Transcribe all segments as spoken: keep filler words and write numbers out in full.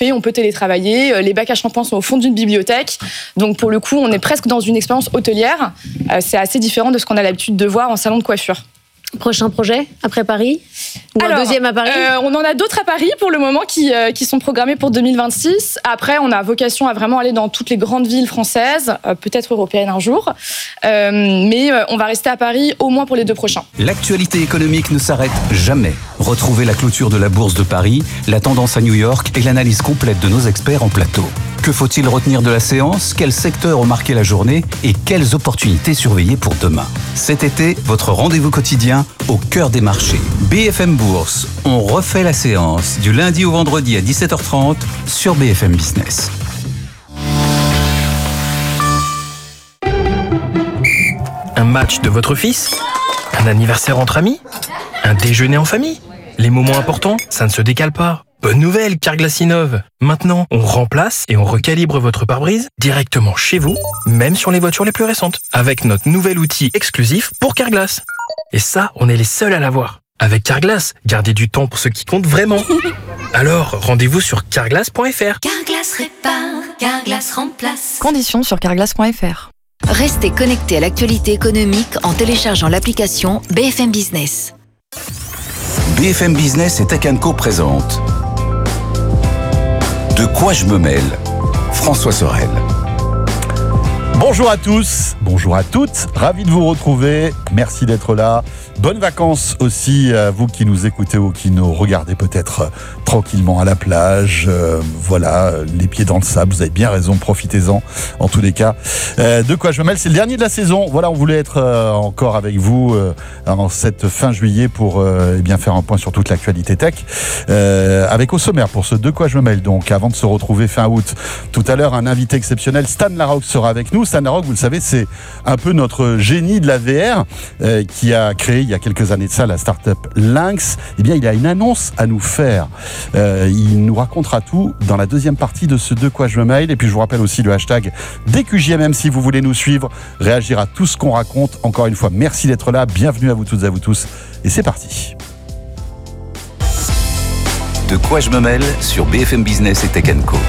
café, on peut télétravailler, les bacs à shampoing sont au fond d'une bibliothèque. Donc pour le coup, on est presque dans une expérience hôtelière. Euh, c'est assez différent de ce qu'on a l'habitude de voir en salon de coiffure. Prochain projet après Paris ? Ou Alors, un deuxième à Paris ? euh, On en a d'autres à Paris pour le moment qui, euh, qui sont programmés pour deux mille vingt-six. Après, on a vocation à vraiment aller dans toutes les grandes villes françaises, euh, peut-être européennes un jour. Euh, mais euh, on va rester à Paris au moins pour les deux prochains. L'actualité économique ne s'arrête jamais. Retrouvez la clôture de la Bourse de Paris, la tendance à New York et l'analyse complète de nos experts en plateau. Que faut-il retenir de la séance ? Quels secteurs ont marqué la journée ? Et quelles opportunités surveiller pour demain ? Cet été, votre rendez-vous quotidien au cœur des marchés. B F M Bourse, on refait la séance du lundi au vendredi à dix-sept heures trente sur B F M Business. Un match de votre fils ? Un anniversaire entre amis ? Un déjeuner en famille ? Les moments importants, ça ne se décale pas. Bonne nouvelle, Carglass innove. Maintenant, on remplace et on recalibre votre pare-brise directement chez vous, même sur les voitures les plus récentes, avec notre nouvel outil exclusif pour Carglass. Et ça, on est les seuls à l'avoir. Avec Carglass, gardez du temps pour ce qui compte vraiment. Alors, rendez-vous sur carglass point f r. Carglass répare, Carglass remplace. Conditions sur carglass point f r. Restez connectés à l'actualité économique en téléchargeant l'application B F M Business. B F M Business et Tech and Co présente De quoi je me mêle ? François Sorel. Bonjour à tous, bonjour à toutes, ravi de vous retrouver, merci d'être là. Bonnes vacances aussi à vous qui nous écoutez ou qui nous regardez peut-être euh, tranquillement à la plage. Euh, voilà, les pieds dans le sable, vous avez bien raison, profitez-en en tous les cas. Euh, de quoi je me mêle, c'est le dernier de la saison. Voilà, on voulait être euh, encore avec vous euh, en cette fin juillet pour euh, eh bien faire un point sur toute l'actualité tech. Euh, avec au sommaire pour ce De quoi je me mêle donc, avant de se retrouver fin août. Tout à l'heure, un invité exceptionnel, Stan Larocque sera avec nous. Stan Larocque, vous le savez, c'est un peu notre génie de la V R euh, qui a créé il y a quelques années de ça la start-up Lynx. Eh bien, il a une annonce à nous faire. Euh, il nous racontera tout dans la deuxième partie de ce De quoi je me mêle. Et puis, je vous rappelle aussi le hashtag D Q J M M si vous voulez nous suivre, réagir à tout ce qu'on raconte. Encore une fois, merci d'être là. Bienvenue à vous toutes et à vous tous. Et c'est parti. De quoi je me mêle sur B F M Business et Tech and Co.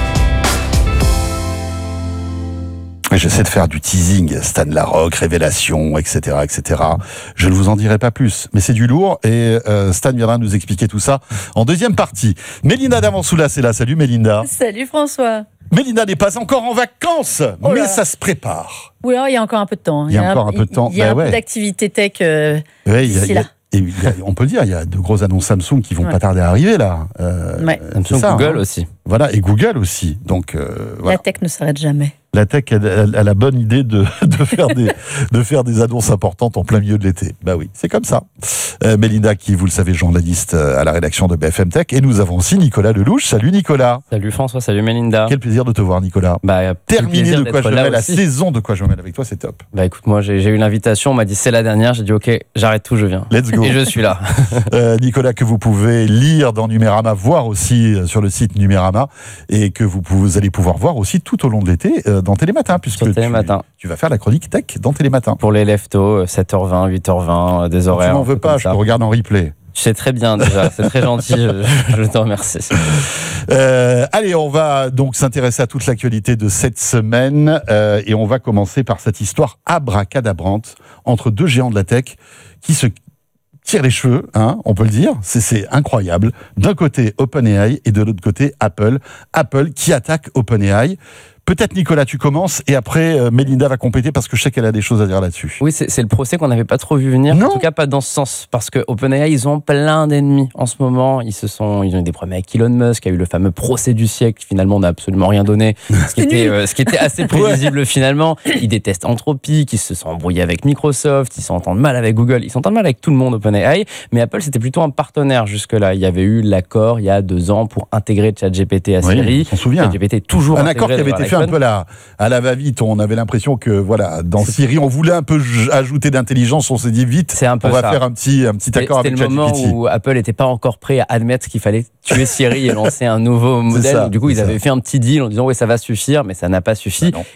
J'essaie de faire du teasing, Stan Larocque, révélation, et cetera, et cetera. Je ne vous en dirai pas plus, mais c'est du lourd et euh, Stan viendra nous expliquer tout ça en deuxième partie. Mélinda Davansoulas est là. Salut Mélinda. Salut François. Mélinda n'est pas encore en vacances, oh mais ça se prépare. Oui, il y a encore un peu de temps. Il y a, il y a encore un, un peu de temps. Il y a bah un ouais. peu d'activité tech euh, ouais, d'ici il y a, là. Et il y a, on peut le dire, il y a de grosses annonces Samsung qui vont ouais. pas tarder à arriver là. Euh, ouais. Samsung, ça, Google hein. aussi. Voilà, et Google aussi. Donc euh, voilà. La tech ne s'arrête jamais. La tech elle, elle, elle a la bonne idée de, de, faire des, de faire des annonces importantes en plein milieu de l'été. Bah oui, c'est comme ça. Euh, Mélinda, qui vous le savez, journaliste à la rédaction de B F M Tech, et nous avons aussi Nicolas Lelouch. Salut Nicolas. Salut François, salut Mélinda. Quel plaisir de te voir Nicolas. Bah, terminé De quoi je me mêle, la saison De quoi je me mêle avec toi, c'est top. Bah écoute, moi j'ai, j'ai eu l'invitation, on m'a dit c'est la dernière, j'ai dit ok, j'arrête tout, je viens. Let's go. Et je suis là. euh, Nicolas, que vous pouvez lire dans Numérama, voir aussi sur le site Numérama, et que vous, vous allez pouvoir voir aussi tout au long de l'été euh, dans Télématin, puisque tu, tu vas faire la chronique tech dans Télématin. Pour les leftos, sept heures vingt, huit heures vingt, des horaires. Tu m'en veux pas, je te regarde en replay. Je sais très bien déjà, c'est très gentil, je, je te remercie. Euh, allez, on va donc s'intéresser à toute l'actualité de cette semaine euh, et on va commencer par cette histoire abracadabrante entre deux géants de la tech qui se tirent les cheveux, hein, on peut le dire, c'est, c'est incroyable. D'un côté OpenAI et de l'autre côté Apple. Apple qui attaque OpenAI. Peut-être Nicolas, tu commences et après euh, Mélinda va compléter parce que je sais qu'elle a des choses à dire là-dessus. Oui, c'est, c'est le procès qu'on n'avait pas trop vu venir. Non. En tout cas, pas dans ce sens, parce que OpenAI, ils ont plein d'ennemis en ce moment. Ils se sont, ils ont eu des problèmes avec Elon Musk, qui a eu le fameux procès du siècle. Finalement, on n'a absolument rien donné, ce qui était, euh, ce qui était assez prévisible ouais. finalement. Ils détestent Anthropic, ils se sont embrouillés avec Microsoft, ils s'entendent mal avec Google, ils s'entendent mal avec tout le monde OpenAI. Mais Apple, c'était plutôt un partenaire jusque-là. Il y avait eu l'accord il y a deux ans pour intégrer ChatGPT à Siri. Oui, on s'en souvient. ChatGPT toujours un accord qui avait été fait un peu là. À la va-vite, on avait l'impression que voilà, dans Siri, on voulait un peu j- ajouter d'intelligence. On s'est dit vite, c'est un peu on va ça. faire un petit, un petit accord c'était avec ChatGPT. C'était le moment où Apple n'était pas encore prêt à admettre qu'il fallait tuer Siri et lancer un nouveau modèle. Ça, du coup, ils ça. avaient fait un petit deal en disant oui, ça va suffire, mais ça n'a pas suffi. Bah et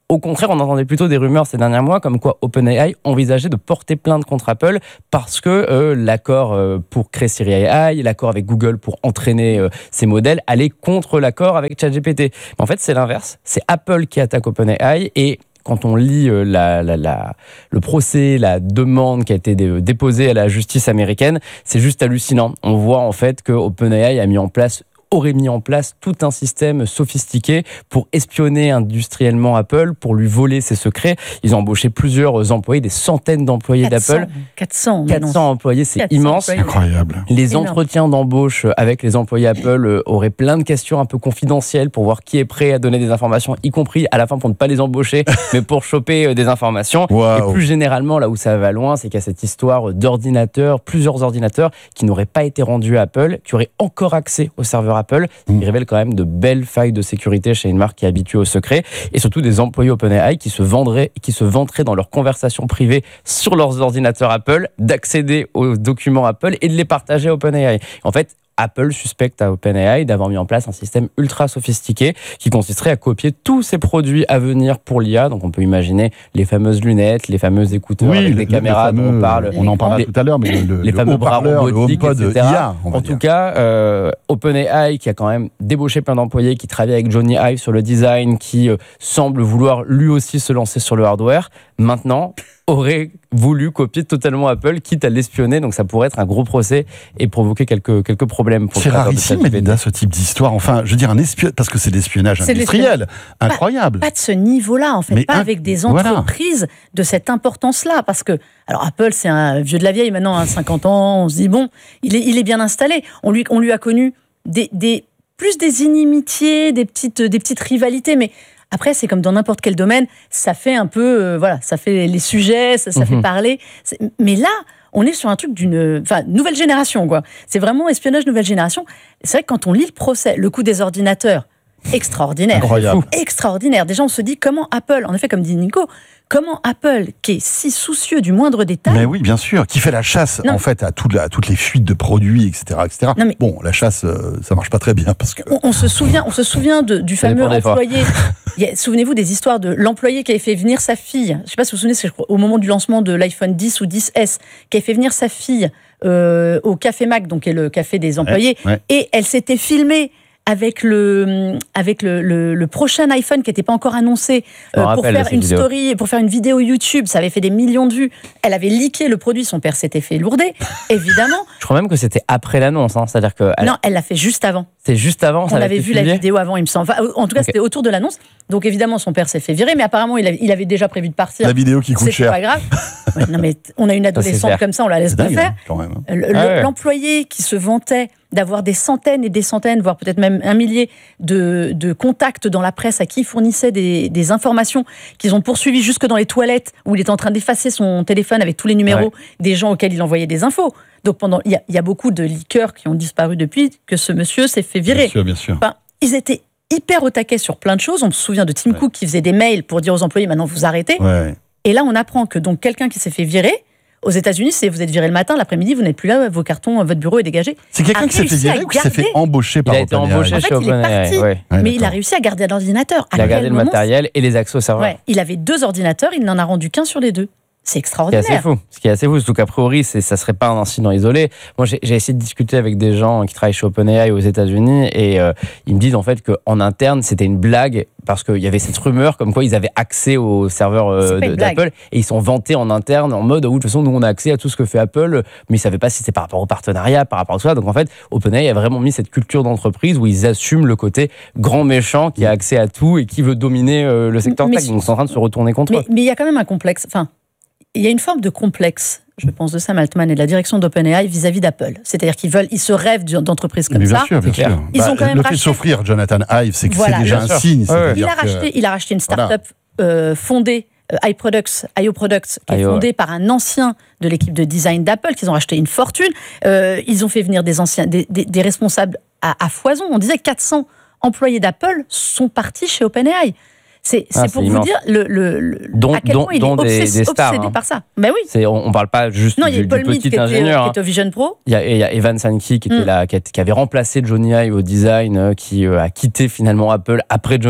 Au contraire, on entendait plutôt des rumeurs ces derniers mois comme quoi OpenAI envisageait de porter plainte contre Apple parce que euh, l'accord euh, pour créer Siri A I, l'accord avec Google pour entraîner euh, ses modèles allait contre l'accord avec ChatGPT. Mais en fait, c'est l'inverse. C'est Apple qui attaque OpenAI et quand on lit euh, la, la, la, le procès, la demande qui a été dé- déposée à la justice américaine, c'est juste hallucinant. On voit en fait que OpenAI a mis en place aurait mis en place tout un système sophistiqué pour espionner industriellement Apple, pour lui voler ses secrets. Ils ont embauché plusieurs employés, des centaines d'employés quatre cents, d'Apple. quatre cents, quatre cents employés, c'est quatre cents immense. employés. Incroyable. Les Énorme. entretiens d'embauche avec les employés Apple euh, auraient plein de questions un peu confidentielles pour voir qui est prêt à donner des informations, y compris à la fin pour ne pas les embaucher, mais pour choper euh, des informations. Wow. Et plus généralement, là où ça va loin, c'est qu'il y a cette histoire d'ordinateurs, plusieurs ordinateurs qui n'auraient pas été rendus à Apple, qui auraient encore accès au serveur Apple. Mmh. Il révèle quand même de belles failles de sécurité chez une marque qui est habituée au secret, et surtout des employés OpenAI qui se vendraient, qui se vanteraient dans leurs conversations privées sur leurs ordinateurs Apple d'accéder aux documents Apple et de les partager à OpenAI. En fait, Apple suspecte à OpenAI d'avoir mis en place un système ultra sophistiqué qui consisterait à copier tous ses produits à venir pour l'I A. Donc on peut imaginer les fameuses lunettes, les fameux écouteurs oui, avec le, des caméras fameux, dont on parle. On en parlera tout à l'heure, mais le, les le fameux bras robotiques, le HomePod et cetera. I A, on va en dire. tout cas, euh, OpenAI qui a quand même débauché plein d'employés, qui travaille avec Johnny Ive sur le design, qui euh, semble vouloir lui aussi se lancer sur le hardware, maintenant aurait voulu copier totalement Apple, quitte à l'espionner. Donc ça pourrait être un gros procès et provoquer quelques, quelques problèmes. Pour c'est rarissime, Melinda, ce type d'histoire. Enfin, je veux dire, un espion... parce que c'est de l'espionnage C'est industriel. Incroyable. Pas, pas de ce niveau-là, en fait. Mais pas un... avec des entreprises voilà. de cette importance-là. Parce que, alors Apple, c'est un vieux de la vieille maintenant, à cinquante ans. On se dit, bon, il est, il est bien installé. On lui, on lui a connu des, des, plus des inimitiés, des petites, des petites rivalités, mais après, c'est comme dans n'importe quel domaine, ça fait un peu, euh, voilà, ça fait les sujets, ça, ça mm-hmm. fait parler. C'est... Mais là, on est sur un truc d'une, enfin, nouvelle génération, quoi. C'est vraiment espionnage nouvelle génération. C'est vrai que quand on lit le procès, le coup des ordinateurs, extraordinaire. Incroyable. Extraordinaire. Déjà, on se dit comment Apple, en effet, comme dit Nico, comment Apple, qui est si soucieux du moindre détail... Mais oui, bien sûr, qui fait la chasse, non. en fait, à, tout, à toutes les fuites de produits, et cetera, et cetera. Non, mais bon, la chasse, euh, ça marche pas très bien, parce que... On, on se souvient, on se souvient de, du fameux employé... Il y a, souvenez-vous des histoires de l'employé qui avait fait venir sa fille, je ne sais pas si vous vous souvenez, c'est au moment du lancement de l'iPhone dix ou dix S, qui avait fait venir sa fille euh, au Café Mac, donc qui est le café des employés, ouais, ouais. et elle s'était filmée avec le avec le, le, le prochain iPhone qui n'était pas encore annoncé euh, pour faire une vidéo. story, pour faire une vidéo YouTube. Ça avait fait des millions de vues. Elle avait leaké le produit, son père s'était fait lourder, évidemment. Je crois même que c'était après l'annonce, hein. C'est-à-dire que elle... non, elle l'a fait juste avant. C'est juste avant. On ça avait vu filmé. la vidéo avant, il me semble. Enfin, en tout cas, okay. C'était autour de l'annonce. Donc évidemment, son père s'est fait virer, mais apparemment, il avait, il avait déjà prévu de partir. La vidéo qui coûte c'est cher. C'est pas grave. Ouais, non, mais on a une adolescente comme ça, on la laisse pas faire. Quand même. Le, ah ouais. L'employé qui se vantait d'avoir des centaines et des centaines, voire peut-être même un millier de, de contacts dans la presse à qui il fournissait des, des informations qu'ils ont poursuivies jusque dans les toilettes où il était en train d'effacer son téléphone avec tous les numéros ouais. des gens auxquels il envoyait des infos. Donc pendant, il y a, il y a beaucoup de leakers qui ont disparu depuis que ce monsieur s'est fait virer. Bien sûr, bien sûr. Enfin, ils étaient hyper au taquet sur plein de choses. On se souvient de Tim ouais. Cook qui faisait des mails pour dire aux employés maintenant vous arrêtez. Ouais. Et là on apprend que donc quelqu'un qui s'est fait virer. Aux États-Unis, c'est vous êtes viré le matin, l'après-midi, vous n'êtes plus là, vos cartons, votre bureau est dégagé. C'est quelqu'un qui s'est fait virer ou qui s'est fait embaucher par OpenAI ? Il a été embauché en fait, chez il est parti, ouais. mais ouais, il a réussi à garder l'ordinateur. Il a gardé le matériel et les accès au serveur. Ouais, il avait deux ordinateurs, il n'en a rendu qu'un sur les deux. C'est extraordinaire. Ce qui est assez fou. Ce qui est assez fou, surtout qu'a priori, c'est, ça serait pas un incident isolé. Moi, j'ai, j'ai essayé de discuter avec des gens qui travaillent chez OpenAI aux États-Unis et euh, ils me disent en fait qu'en interne, c'était une blague parce qu'il y avait cette rumeur comme quoi ils avaient accès au serveur euh, de, d'Apple et ils sont vantés en interne en mode, oh, de toute façon, nous, on a accès à tout ce que fait Apple, mais ils savaient pas si c'était par rapport au partenariat, par rapport à ça. Donc en fait, OpenAI a vraiment mis cette culture d'entreprise où ils assument le côté grand méchant qui a accès à tout et qui veut dominer euh, le secteur tech. Donc c'est en train de se retourner contre mais, eux. Mais il y a quand même un complexe. Enfin, il y a une forme de complexe, je pense, de Sam Altman et de la direction d'OpenAI vis-à-vis d'Apple. C'est-à-dire qu'ils veulent, ils se rêvent d'entreprises comme bien ça. Sûr, bien sûr. Ils bah, ont quand même le racheté... fait de s'offrir Jonathan Ive, c'est que voilà, c'est déjà un sûr. signe. Ouais, il, a que... racheté, il a racheté une start-up voilà. euh, fondée, euh, iProducts, I O Products, qui I O, est fondée ouais. par un ancien de l'équipe de design d'Apple, qu'ils ont racheté une fortune. Euh, ils ont fait venir des anciens, des, des, des responsables à, à foison. On disait quatre cents employés d'Apple sont partis chez OpenAI. C'est, c'est ah, pour c'est vous dire le, le, le, dont, à quel dont, point il est des, obsé- des stars, obsédé hein. par ça. Ben oui. C'est, on ne parle pas juste non, du, il y a Paul du Mead petit qui était, ingénieur. qui était au Vision Pro. Il y a, il y a Evan Sankey qui, était mm. là, qui, a, qui avait remplacé Johnny Ive au design, euh, qui euh, a quitté finalement Apple après Johnny Ive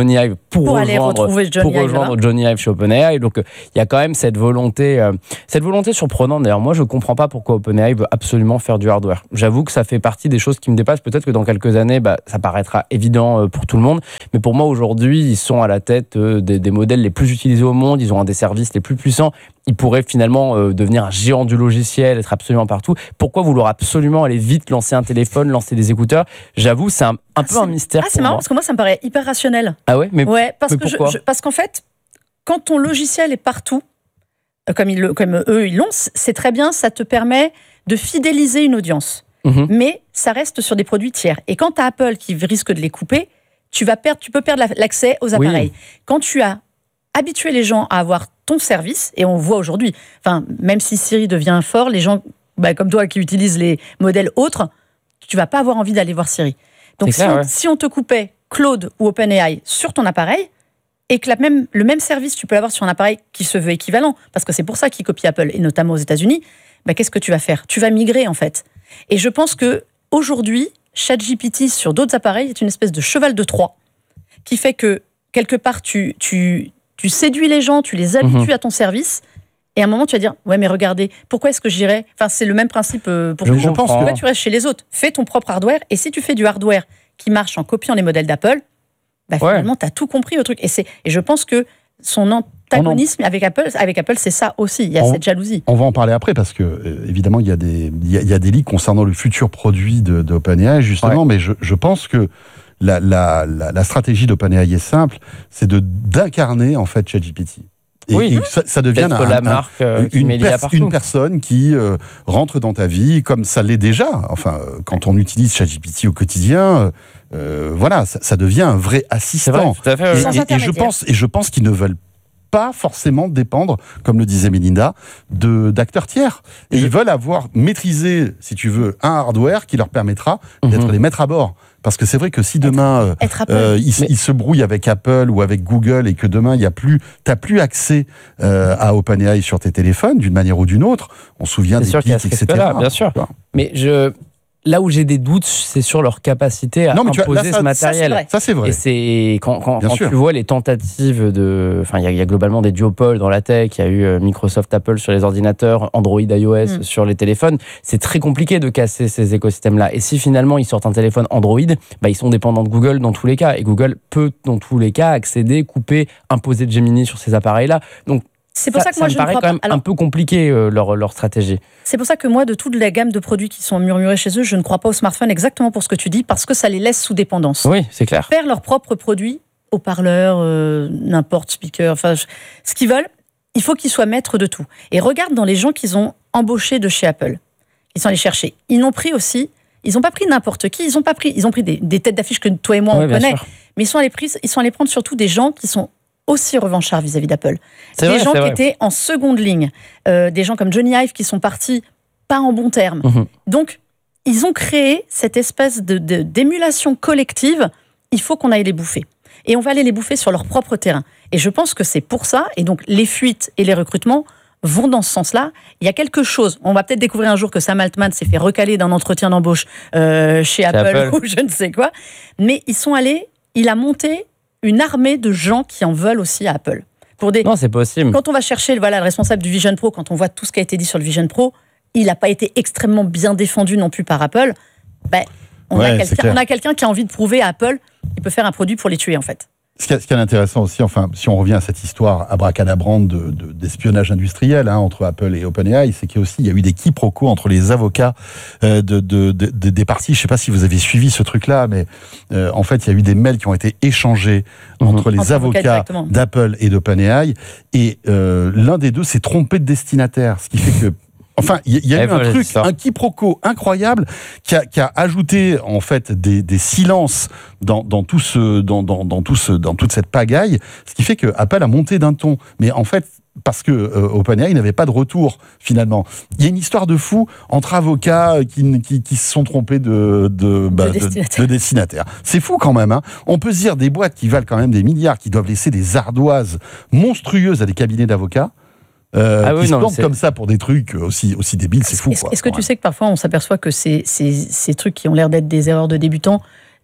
pour, pour rejoindre, aller retrouver Johnny, pour rejoindre Ive, Johnny Ive chez OpenAI. Donc, il euh, y a quand même cette volonté, euh, cette volonté surprenante. D'ailleurs, moi, je comprends pas pourquoi OpenAI veut absolument faire du hardware. J'avoue que ça fait partie des choses qui me dépassent. Peut-être que dans quelques années, bah, ça paraîtra évident euh, pour tout le monde. Mais pour moi, aujourd'hui, ils sont à la tête euh, des, des modèles les plus utilisés au monde. Ils ont un des services les plus puissants. Ils pourraient finalement euh, devenir un géant du logiciel, être absolument partout. Pourquoi vouloir absolument aller vite, lancer un téléphone, lancer des écouteurs? J'avoue, c'est un, un ah, peu un mystère. Ah, c'est marrant, moi. parce que moi, ça me paraît hyper rationnel. Ah ouais, mais Ouais, parce, mais que je, pourquoi je, parce qu'en fait, quand ton logiciel est partout, comme, ils, comme eux, ils l'ont, c'est très bien, ça te permet de fidéliser une audience. Mmh. Mais ça reste sur des produits tiers. Et quand tu as Apple qui risque de les couper, tu, vas perdre, tu peux perdre l'accès aux appareils. Oui. Quand tu as habitué les gens à avoir ton service, et on voit aujourd'hui, enfin, même si Siri devient fort, les gens bah, comme toi qui utilisent les modèles autres, tu ne vas pas avoir envie d'aller voir Siri. Donc clair, si, on, ouais. si on te coupait Claude ou OpenAI sur ton appareil, et que la même, le même service, tu peux l'avoir sur un appareil qui se veut équivalent, parce que c'est pour ça qu'ils copient Apple, et notamment aux États-Unis, bah, qu'est-ce que tu vas faire? Tu vas migrer, en fait. Et je pense qu'aujourd'hui, ChatGPT sur d'autres appareils est une espèce de cheval de Troie, qui fait que, quelque part, tu, tu, tu séduis les gens, tu les habitues mmh. à ton service, et à un moment, tu vas dire, ouais, mais regardez, pourquoi est-ce que j'irais? Enfin, c'est le même principe pour je, je pense pourquoi que... tu restes chez les autres? Fais ton propre hardware, et si tu fais du hardware qui marche en copiant les modèles d'Apple, bah, ouais. finalement, tu as tout compris au truc. Et, c'est, et je pense que son antagonisme en... avec Apple, avec Apple, c'est ça aussi. Il y a on, cette jalousie. On va en parler après parce que, euh, évidemment, il y a des, il y a, il y a des leaks concernant le futur produit de, d'OpenAI, justement, ouais. mais je, je pense que la, la, la, la stratégie d'OpenAI est simple, c'est de, d'incarner, en fait, ChatGPT. Et, oui, et ça, ça devient un, la un, marque, euh, une, pers- une personne qui euh, rentre dans ta vie, comme ça l'est déjà. Enfin, euh, quand on utilise ChatGPT au quotidien, euh, voilà, ça, ça devient un vrai assistant. Vrai, tout à fait, et, et, et je pense, et je pense qu'ils ne veulent pas forcément dépendre, comme le disait Mélinda, de, d'acteurs tiers. Et je... ils veulent avoir maîtrisé, si tu veux, un hardware qui leur permettra mm-hmm. d'être les maîtres à bord. Parce que c'est vrai que si demain être, être euh, ils, mais... ils se brouillent avec Apple ou avec Google et que demain il y a plus, t'as plus accès euh, à OpenAI sur tes téléphones d'une manière ou d'une autre, on se souvient c'est des pics, et cetera. Bien sûr. Mais je là où j'ai des doutes, c'est sur leur capacité à non, imposer vois, là, ça, ce matériel. Ça, c'est vrai. Ça, c'est vrai. Et c'est quand, quand, quand tu vois les tentatives de, enfin, il y, y a globalement des duopoles dans la tech. Il y a eu Microsoft, Apple sur les ordinateurs, Android, iOS mm. sur les téléphones. C'est très compliqué de casser ces écosystèmes-là. Et si finalement ils sortent un téléphone Android, bah, ils sont dépendants de Google dans tous les cas. Et Google peut dans tous les cas accéder, couper, imposer Gemini sur ces appareils-là. Donc c'est pour ça, ça que moi ça je me paraît ne crois quand même pas. Alors, un peu compliqué euh, leur, leur stratégie. C'est pour ça que moi, de toute la gamme de produits qui sont murmurés chez eux, je ne crois pas au smartphone exactement pour ce que tu dis, parce que ça les laisse sous dépendance. Oui, c'est clair. Faire leurs propres produits, haut-parleurs, euh, n'importe speaker, enfin ce qu'ils veulent, il faut qu'ils soient maîtres de tout. Et regarde dans les gens qu'ils ont embauchés de chez Apple, ils sont allés chercher. Ils n'ont pris aussi, ils n'ont pas pris n'importe qui, ils ont pas pris, ils ont pris des, des têtes d'affiche que toi et moi ouais, on connaît, sûr. mais ils sont allés pris, ils sont allés prendre surtout des gens qui sont aussi revanchards vis-à-vis d'Apple. C'est des vrai, gens c'est qui vrai. étaient en seconde ligne, euh, des gens comme Johnny Ive qui sont partis pas en bons termes. Mm-hmm. Donc, ils ont créé cette espèce de, de, d'émulation collective. Il faut qu'on aille les bouffer. Et on va aller les bouffer sur leur propre terrain. Et je pense que c'est pour ça, et donc les fuites et les recrutements vont dans ce sens-là. Il y a quelque chose, on va peut-être découvrir un jour que Sam Altman s'est fait recaler d'un entretien d'embauche euh, chez Apple, Apple ou je ne sais quoi, mais ils sont allés, il a monté une armée de gens qui en veulent aussi à Apple. Pour des... Non, c'est possible. Quand on va chercher voilà, le responsable du Vision Pro, quand on voit tout ce qui a été dit sur le Vision Pro, il n'a pas été extrêmement bien défendu non plus par Apple. Ben, on, ouais, a quelqu'un, on a quelqu'un qui a envie de prouver à Apple qu'il peut faire un produit pour les tuer, en fait. Ce qui, est, ce qui est intéressant aussi, enfin, si on revient à cette histoire abracadabrante de, de, d'espionnage industriel hein, entre Apple et OpenAI, c'est qu'il y a aussi il y a eu des quiproquos entre les avocats euh, de, de, de, de, des parties. Je ne sais pas si vous avez suivi ce truc-là, mais euh, en fait, il y a eu des mails qui ont été échangés mmh. entre les entre avocats d'Apple et d'OpenAI, et euh, l'un des deux s'est trompé de destinataire, ce qui fait que Enfin, il y, y a eu un truc, un quiproquo incroyable qui a, qui a ajouté en fait des, des silences dans, dans tout ce, dans, dans, dans tout ce, dans toute cette pagaille, ce qui fait que Apple a monté d'un ton. Mais en fait, parce que euh, OpenAI n'avait pas de retour finalement. Il y a une histoire de fou entre avocats qui, qui, qui se sont trompés de, de, bah, de, destinataire. de, de destinataire. C'est fou quand même. Hein. On peut se dire des boîtes qui valent quand même des milliards, qui doivent laisser des ardoises monstrueuses à des cabinets d'avocats. Euh, ah oui, qui non, se plantent comme ça pour des trucs aussi, aussi débiles, c'est fou. Est-ce, quoi, est-ce que tu sais que parfois on s'aperçoit que ces, ces, ces trucs qui ont l'air d'être des erreurs de débutants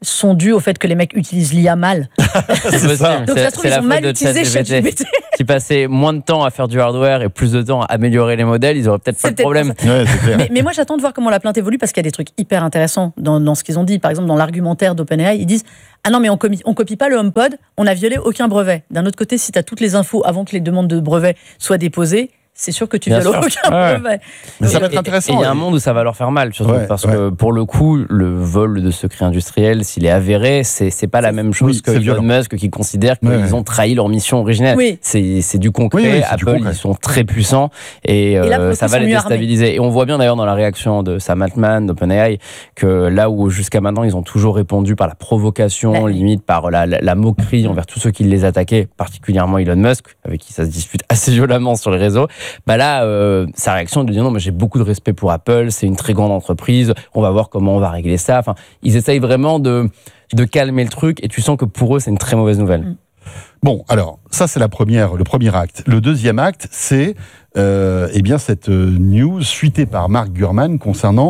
sont dus au fait que les mecs utilisent l'I A mal. C'est ça. Donc ça se trouve, ils ont mal utilisé ChatGPT. Qui passaient moins de temps à faire du hardware et plus de temps à améliorer les modèles, ils auraient peut-être pas de problème. Ouais, c'est clair. mais, mais moi, j'attends de voir comment la plainte évolue parce qu'il y a des trucs hyper intéressants dans, dans ce qu'ils ont dit. Par exemple, dans l'argumentaire d'OpenAI, ils disent ah non, mais on copie, on copie pas le HomePod, on n'a violé aucun brevet. D'un autre côté, si tu as toutes les infos avant que les demandes de brevet soient déposées, c'est sûr que tu violes aucun ouais. brevet. Mais ça va être intéressant. Et il y a un monde où ça va leur faire mal, surtout ouais, parce ouais. que pour le coup, le vol de secret industriel, s'il est avéré, c'est, c'est pas la même chose oui, que Elon Musk qui considère qu'ils ouais. ont trahi leur mission originelle. Oui. C'est, c'est du concret. Oui, oui, c'est Apple, du concret. Ils sont très puissants et, et là, euh, ça va les déstabiliser. Armés. Et on voit bien d'ailleurs dans la réaction de Sam Altman, d'OpenAI, que là où jusqu'à maintenant, ils ont toujours répondu par la provocation, ouais. limite par la, la, la moquerie envers tous ceux qui les attaquaient, particulièrement Elon Musk, avec qui ça se dispute assez violemment sur les réseaux. Bah là, euh, sa réaction est de dire non, mais j'ai beaucoup de respect pour Apple, c'est une très grande entreprise, on va voir comment on va régler ça. Enfin, ils essayent vraiment de, de calmer le truc et tu sens que pour eux, c'est une très mauvaise nouvelle. Bon, alors, ça, c'est la première, le premier acte. Le deuxième acte, c'est euh, eh bien, cette news suitée par Mark Gurman concernant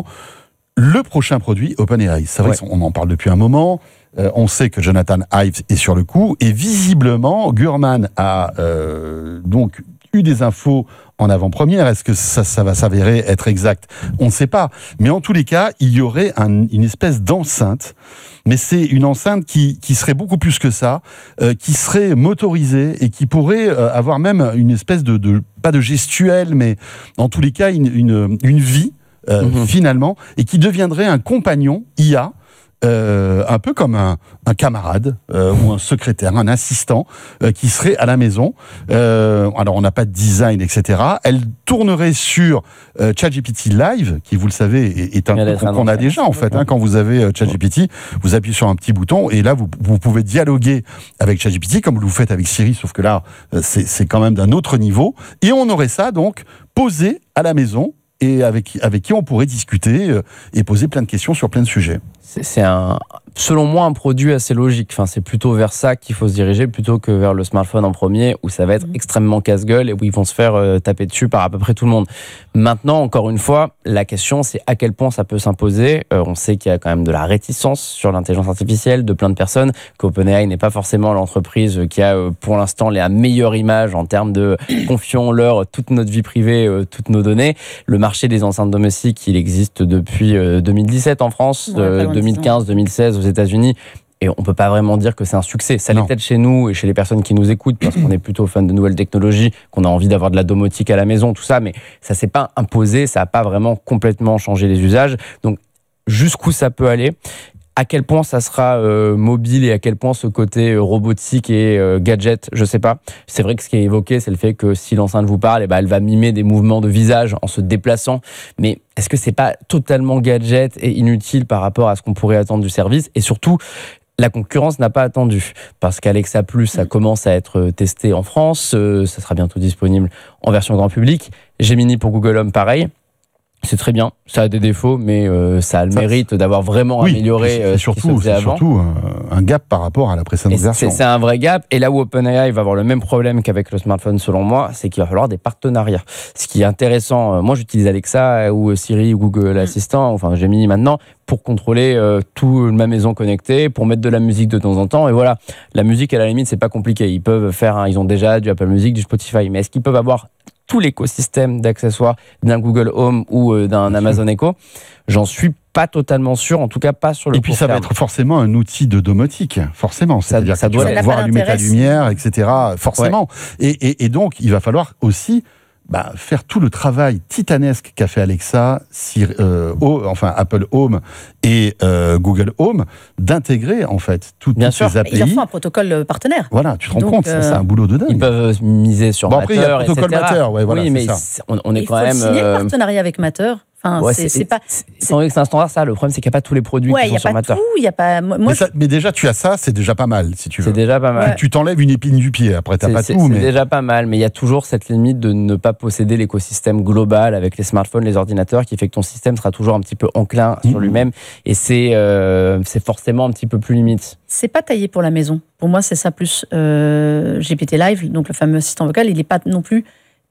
le prochain produit OpenAI. C'est vrai ouais. qu'on en parle depuis un moment. Euh, on sait que Jonathan Ive est sur le coup et visiblement, Gurman a euh, donc eu des infos en avant-première. Est-ce que ça, ça va s'avérer être exact ? On ne sait pas. Mais en tous les cas, il y aurait un, une espèce d'enceinte. Mais c'est une enceinte qui, qui serait beaucoup plus que ça, euh, qui serait motorisée et qui pourrait euh, avoir même une espèce de, de, pas de gestuelle, mais en tous les cas, une, une, une vie, euh, mmh. finalement, et qui deviendrait un compagnon I A, Euh, un peu comme un, un camarade euh, ou un secrétaire, un assistant euh, qui serait à la maison. Euh, alors, on n'a pas de design, et cetera. Elle tournerait sur euh, ChatGPT Live, qui, vous le savez, est, est un truc qu'on, qu'on a déjà, en fait. Hein, quand vous avez euh, ChatGPT, vous appuyez sur un petit bouton et là, vous, vous pouvez dialoguer avec ChatGPT, comme vous le faites avec Siri, sauf que là, euh, c'est, c'est quand même d'un autre niveau. Et on aurait ça, donc, posé à la maison et avec, avec qui on pourrait discuter euh, et poser plein de questions sur plein de sujets. C'est, c'est un, selon moi, un produit assez logique. Enfin, c'est plutôt vers ça qu'il faut se diriger plutôt que vers le smartphone en premier, où ça va être mmh. extrêmement casse-gueule et où ils vont se faire euh, taper dessus par à peu près tout le monde. Maintenant, encore une fois, la question, c'est à quel point ça peut s'imposer. Euh, on sait qu'il y a quand même de la réticence sur l'intelligence artificielle de plein de personnes, qu'OpenAI n'est pas forcément l'entreprise qui a euh, pour l'instant la meilleure image en termes de confions-leur toute notre vie privée, euh, toutes nos données. Le marché des enceintes domestiques, il existe depuis euh, deux mille dix-sept en France, ouais, euh, deux mille quinze, deux mille seize aux États-Unis. Et on peut pas vraiment dire que c'est un succès. Ça l'est peut-être chez nous et chez les personnes qui nous écoutent parce qu'on est plutôt fan de nouvelles technologies, qu'on a envie d'avoir de la domotique à la maison, tout ça. Mais ça s'est pas imposé, ça a pas vraiment complètement changé les usages. Donc, jusqu'où ça peut aller ? À quel point ça sera euh, mobile et à quel point ce côté euh, robotique et euh, gadget, je sais pas. C'est vrai que ce qui est évoqué, c'est le fait que si l'enceinte vous parle, eh ben, elle va mimer des mouvements de visage en se déplaçant. Mais est-ce que c'est pas totalement gadget et inutile par rapport à ce qu'on pourrait attendre du service ? Et surtout, la concurrence n'a pas attendu, parce qu'Alexa Plus, ça commence à être testé en France, euh, ça sera bientôt disponible en version grand public. Gemini pour Google Home, pareil. C'est très bien, ça a des défauts, mais euh, ça a le ça, mérite d'avoir vraiment oui, amélioré euh, surtout, ce qui se faisait c'est avant. surtout un, un gap par rapport à la précédente et version. C'est, c'est un vrai gap, et là où OpenAI va avoir le même problème qu'avec le smartphone, selon moi, c'est qu'il va falloir des partenariats. Ce qui est intéressant, euh, moi j'utilise Alexa ou Siri ou Google Assistant, enfin Gemini maintenant, pour contrôler euh, toute ma maison connectée, pour mettre de la musique de temps en temps, et voilà. La musique, à la limite, c'est pas compliqué. Ils peuvent faire, hein, ils ont déjà du Apple Music, du Spotify, mais est-ce qu'ils peuvent avoir tout l'écosystème d'accessoires d'un Google Home ou euh, d'un Bien Amazon sûr. Echo? J'en suis pas totalement sûr, en tout cas pas sur le Et puis ça terme. va être forcément un outil de domotique, forcément. Ça, C'est-à-dire ça que doit tu vas pouvoir allumer ta lumière, et cetera. Forcément. Ouais. Et, et, et donc, il va falloir aussi bah, faire tout le travail titanesque qu'a fait Alexa, Siri, euh, oh, enfin Apple Home et euh, Google Home, d'intégrer en fait toutes, toutes ces A P I. Ils leur font un protocole partenaire. Voilà, tu te rends donc, compte, euh... ça, c'est un boulot de dingue. Ils peuvent miser sur bon, Matter, après, il y a le protocole et cetera. Matter, ouais, voilà, oui, mais ça. on, on est il quand faut même. signer euh... le partenariat avec Matter. Enfin, ouais, c'est, c'est, c'est pas. C'est, c'est vrai que c'est un standard, ça. Le problème, c'est qu'il n'y a pas tous les produits ouais, qui sont sur Matter. Il n'y a pas tout, il y a pas. Moi, mais, ça, mais déjà, tu as ça, c'est déjà pas mal, si tu veux. C'est déjà pas mal. Ouais. Tu t'enlèves une épine du pied. Après, t'as c'est, pas c'est, tout. C'est mais... déjà pas mal, mais il y a toujours cette limite de ne pas posséder l'écosystème global avec les smartphones, les ordinateurs, qui fait que ton système sera toujours un petit peu enclin mmh. sur lui-même, et c'est euh, c'est forcément un petit peu plus limite. C'est pas taillé pour la maison. Pour moi, c'est ça plus euh, G P T Live, donc le fameux assistant vocal. Il n'est pas non plus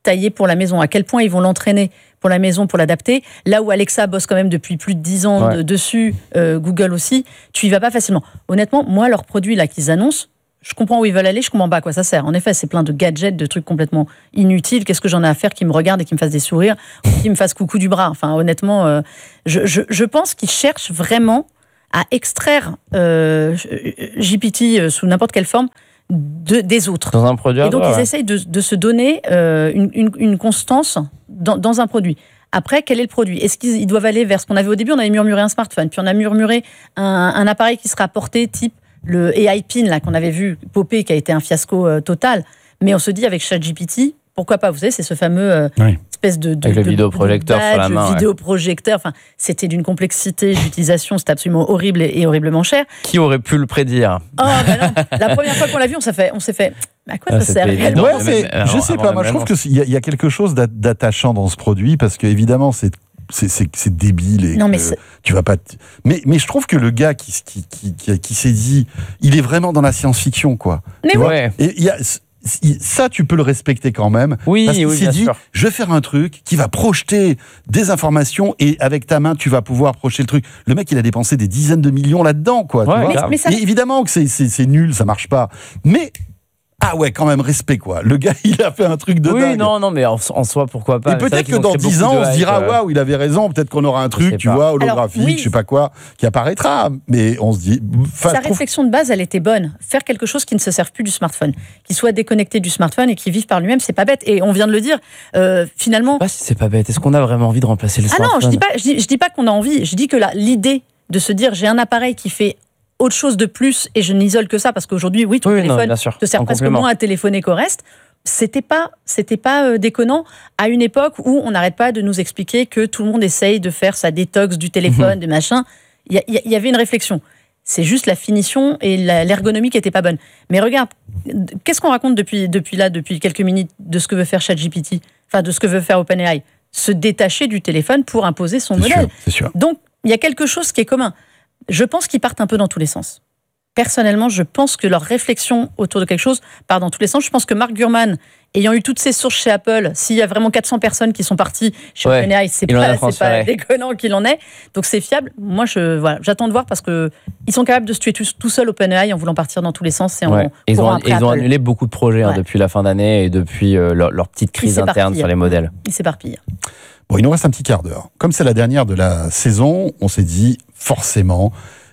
taillé pour la maison, à quel point ils vont l'entraîner pour la maison, pour l'adapter. Là où Alexa bosse quand même depuis plus de dix ans ouais. de, dessus, euh, Google aussi, tu y vas pas facilement. Honnêtement, moi, leurs produits là qu'ils annoncent, je comprends où ils veulent aller, je comprends pas à quoi ça sert. En effet, c'est plein de gadgets, de trucs complètement inutiles. Qu'est-ce que j'en ai à faire qui me regardent et qui me fassent des sourires, ou qui me fassent coucou du bras. Enfin, honnêtement, euh, je, je, je pense qu'ils cherchent vraiment à extraire euh, G P T sous n'importe quelle forme de, des autres. Dans un produit. Et donc, ouais, ils ouais. essayent de, de se donner euh, une, une, une constance dans, dans un produit. Après, quel est le produit ? Est-ce qu'ils doivent aller vers ce qu'on avait au début ? On avait murmuré un smartphone, puis on a murmuré un, un appareil qui sera porté type le A I Pin là, qu'on avait vu popper, qui a été un fiasco euh, total. Mais on se dit, avec ChatGPT, pourquoi pas ? Vous savez, c'est ce fameux euh, oui. espèce de... de avec le de, vidéoprojecteur de badge, sur la main. Le vidéoprojecteur, enfin, c'était d'une complexité d'utilisation, c'était absolument horrible et, et horriblement cher. Qui aurait pu le prédire ? Oh, bah non. La première fois qu'on l'a vu, on s'est fait... On s'est fait à quoi ah, ça sert évident. Ouais, Même, c'est, alors, je sais pas, moi je trouve qu'il y, y a quelque chose d'attachant dans ce produit, parce qu'évidemment, c'est C'est, c'est, c'est débile et non, mais que c'est... tu vas pas. T... Mais, mais je trouve que le gars qui, qui, qui, qui, qui s'est dit, il est vraiment dans la science-fiction, quoi. Mais tu oui. vois et y a, ça, tu peux le respecter quand même. Oui, parce qu'il oui, s'est bien dit, sûr. je vais faire un truc qui va projeter des informations et avec ta main, tu vas pouvoir projeter le truc. Le mec, il a dépensé des dizaines de millions là-dedans, quoi. Ouais, tu vois mais, mais ça... Et évidemment que c'est, c'est, c'est nul, ça marche pas. Mais. Ah ouais, quand même, respect, quoi. Le gars, il a fait un truc de oui, dingue. Oui, non, non, mais en, en soi, pourquoi pas. Et peut-être que dans dix ans, on se dira, waouh, il avait raison, peut-être qu'on aura un truc, tu pas. vois, holographique, Alors, oui. je sais pas quoi, qui apparaîtra. Mais on se dit. Sa trouve... réflexion de base, elle était bonne. Faire quelque chose qui ne se serve plus du smartphone, qui soit déconnecté du smartphone et qui vive par lui-même, c'est pas bête. Et on vient de le dire, euh, finalement. Je sais pas si c'est pas bête. Est-ce qu'on a vraiment envie de remplacer le ah smartphone ? Ah non, je dis pas, je dis, je dis pas qu'on a envie. Je dis que là, l'idée de se dire, j'ai un appareil qui fait autre chose de plus et je n'isole que ça, parce qu'aujourd'hui, oui, ton oui, téléphone non, sûr, te sert presque complément. moins à téléphoner qu'au reste. C'était pas, c'était pas euh, déconnant à une époque où on n'arrête pas de nous expliquer que tout le monde essaye de faire sa détox du téléphone, mmh. des machins. Il y, y, y avait une réflexion. C'est juste la finition et la, l'ergonomie qui n'était pas bonne. Mais regarde, qu'est-ce qu'on raconte depuis, depuis là, depuis quelques minutes, de ce que veut faire ChatGPT, enfin de ce que veut faire OpenAI, se détacher du téléphone pour imposer son c'est modèle. Sûr, c'est sûr. Donc, il y a quelque chose qui est commun. Je pense qu'ils partent un peu dans tous les sens. Personnellement, je pense que leur réflexion autour de quelque chose part dans tous les sens. Je pense que Mark Gurman, ayant eu toutes ses sources chez Apple, s'il y a vraiment quatre cents personnes qui sont parties chez ouais, OpenAI, c'est pas, c'est pas déconnant qu'il en est. Donc c'est fiable. Moi, je, voilà, j'attends de voir, parce qu'ils sont capables de se tuer tout, tout seuls OpenAI en voulant partir dans tous les sens. Et ouais. en, ils ont, après ils ont Apple. annulé beaucoup de projets ouais. hein, depuis la fin d'année et depuis euh, leur, leur petite crise interne sur les modèles. Ils s'éparpillent. Bon, il nous reste un petit quart d'heure. Comme c'est la dernière de la saison, on s'est dit forcément,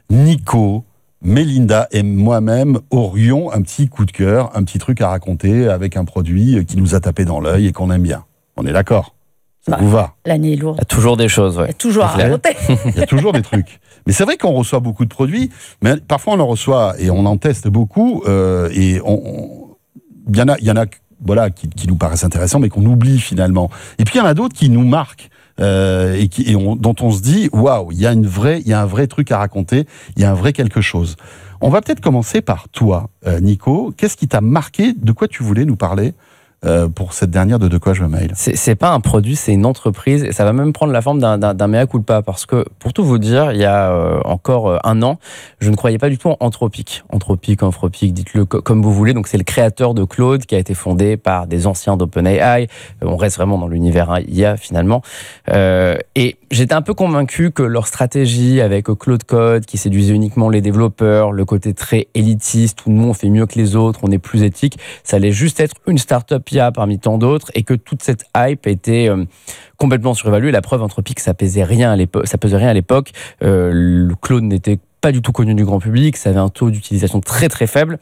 Nico, Mélinda et moi-même aurions un petit coup de cœur, un petit truc à raconter avec un produit qui nous a tapé dans l'œil et qu'on aime bien. On est d'accord ? Ça bah, vous va ? L'année est lourde. Il y a toujours des choses, ouais. Il y a toujours à raconter. Il y a toujours des trucs. Mais c'est vrai qu'on reçoit beaucoup de produits, mais parfois on en reçoit et on en teste beaucoup. Euh, et on, on, il y en a, il y en a voilà, qui, qui nous paraissent intéressants, mais qu'on oublie finalement. Et puis il y en a d'autres qui nous marquent. Euh, et, qui, et on, dont on se dit waouh, il y a une vraie, il y a un vrai truc à raconter, il y a un vrai quelque chose. On va peut-être commencer par toi, euh, Nico. Qu'est-ce qui t'a marqué ? De quoi tu voulais nous parler euh, pour cette dernière de De quoi je me mail ? C'est, c'est pas un produit, c'est une entreprise, et ça va même prendre la forme d'un, d'un, d'un mea culpa, parce que pour tout vous dire, il y a euh, encore un an, je ne croyais pas du tout en Anthropic. Anthropic, Anthropic, dites-le co- comme vous voulez. Donc c'est le créateur de Claude qui a été fondé par des anciens d'OpenAI. On reste vraiment dans l'univers I A finalement. Euh, et j'étais un peu convaincu que leur stratégie avec Claude Code, qui séduisait uniquement les développeurs, le côté très élitiste, où nous on fait mieux que les autres, on est plus éthique, ça allait juste être une start-up I A parmi tant d'autres, et que toute cette hype était euh, complètement surévaluée. La preuve, Anthropic, ça pesait rien à l'époque. Ça pesait rien à l'époque. Euh, le Claude n'était pas du tout connu du grand public, ça avait un taux d'utilisation très très faible,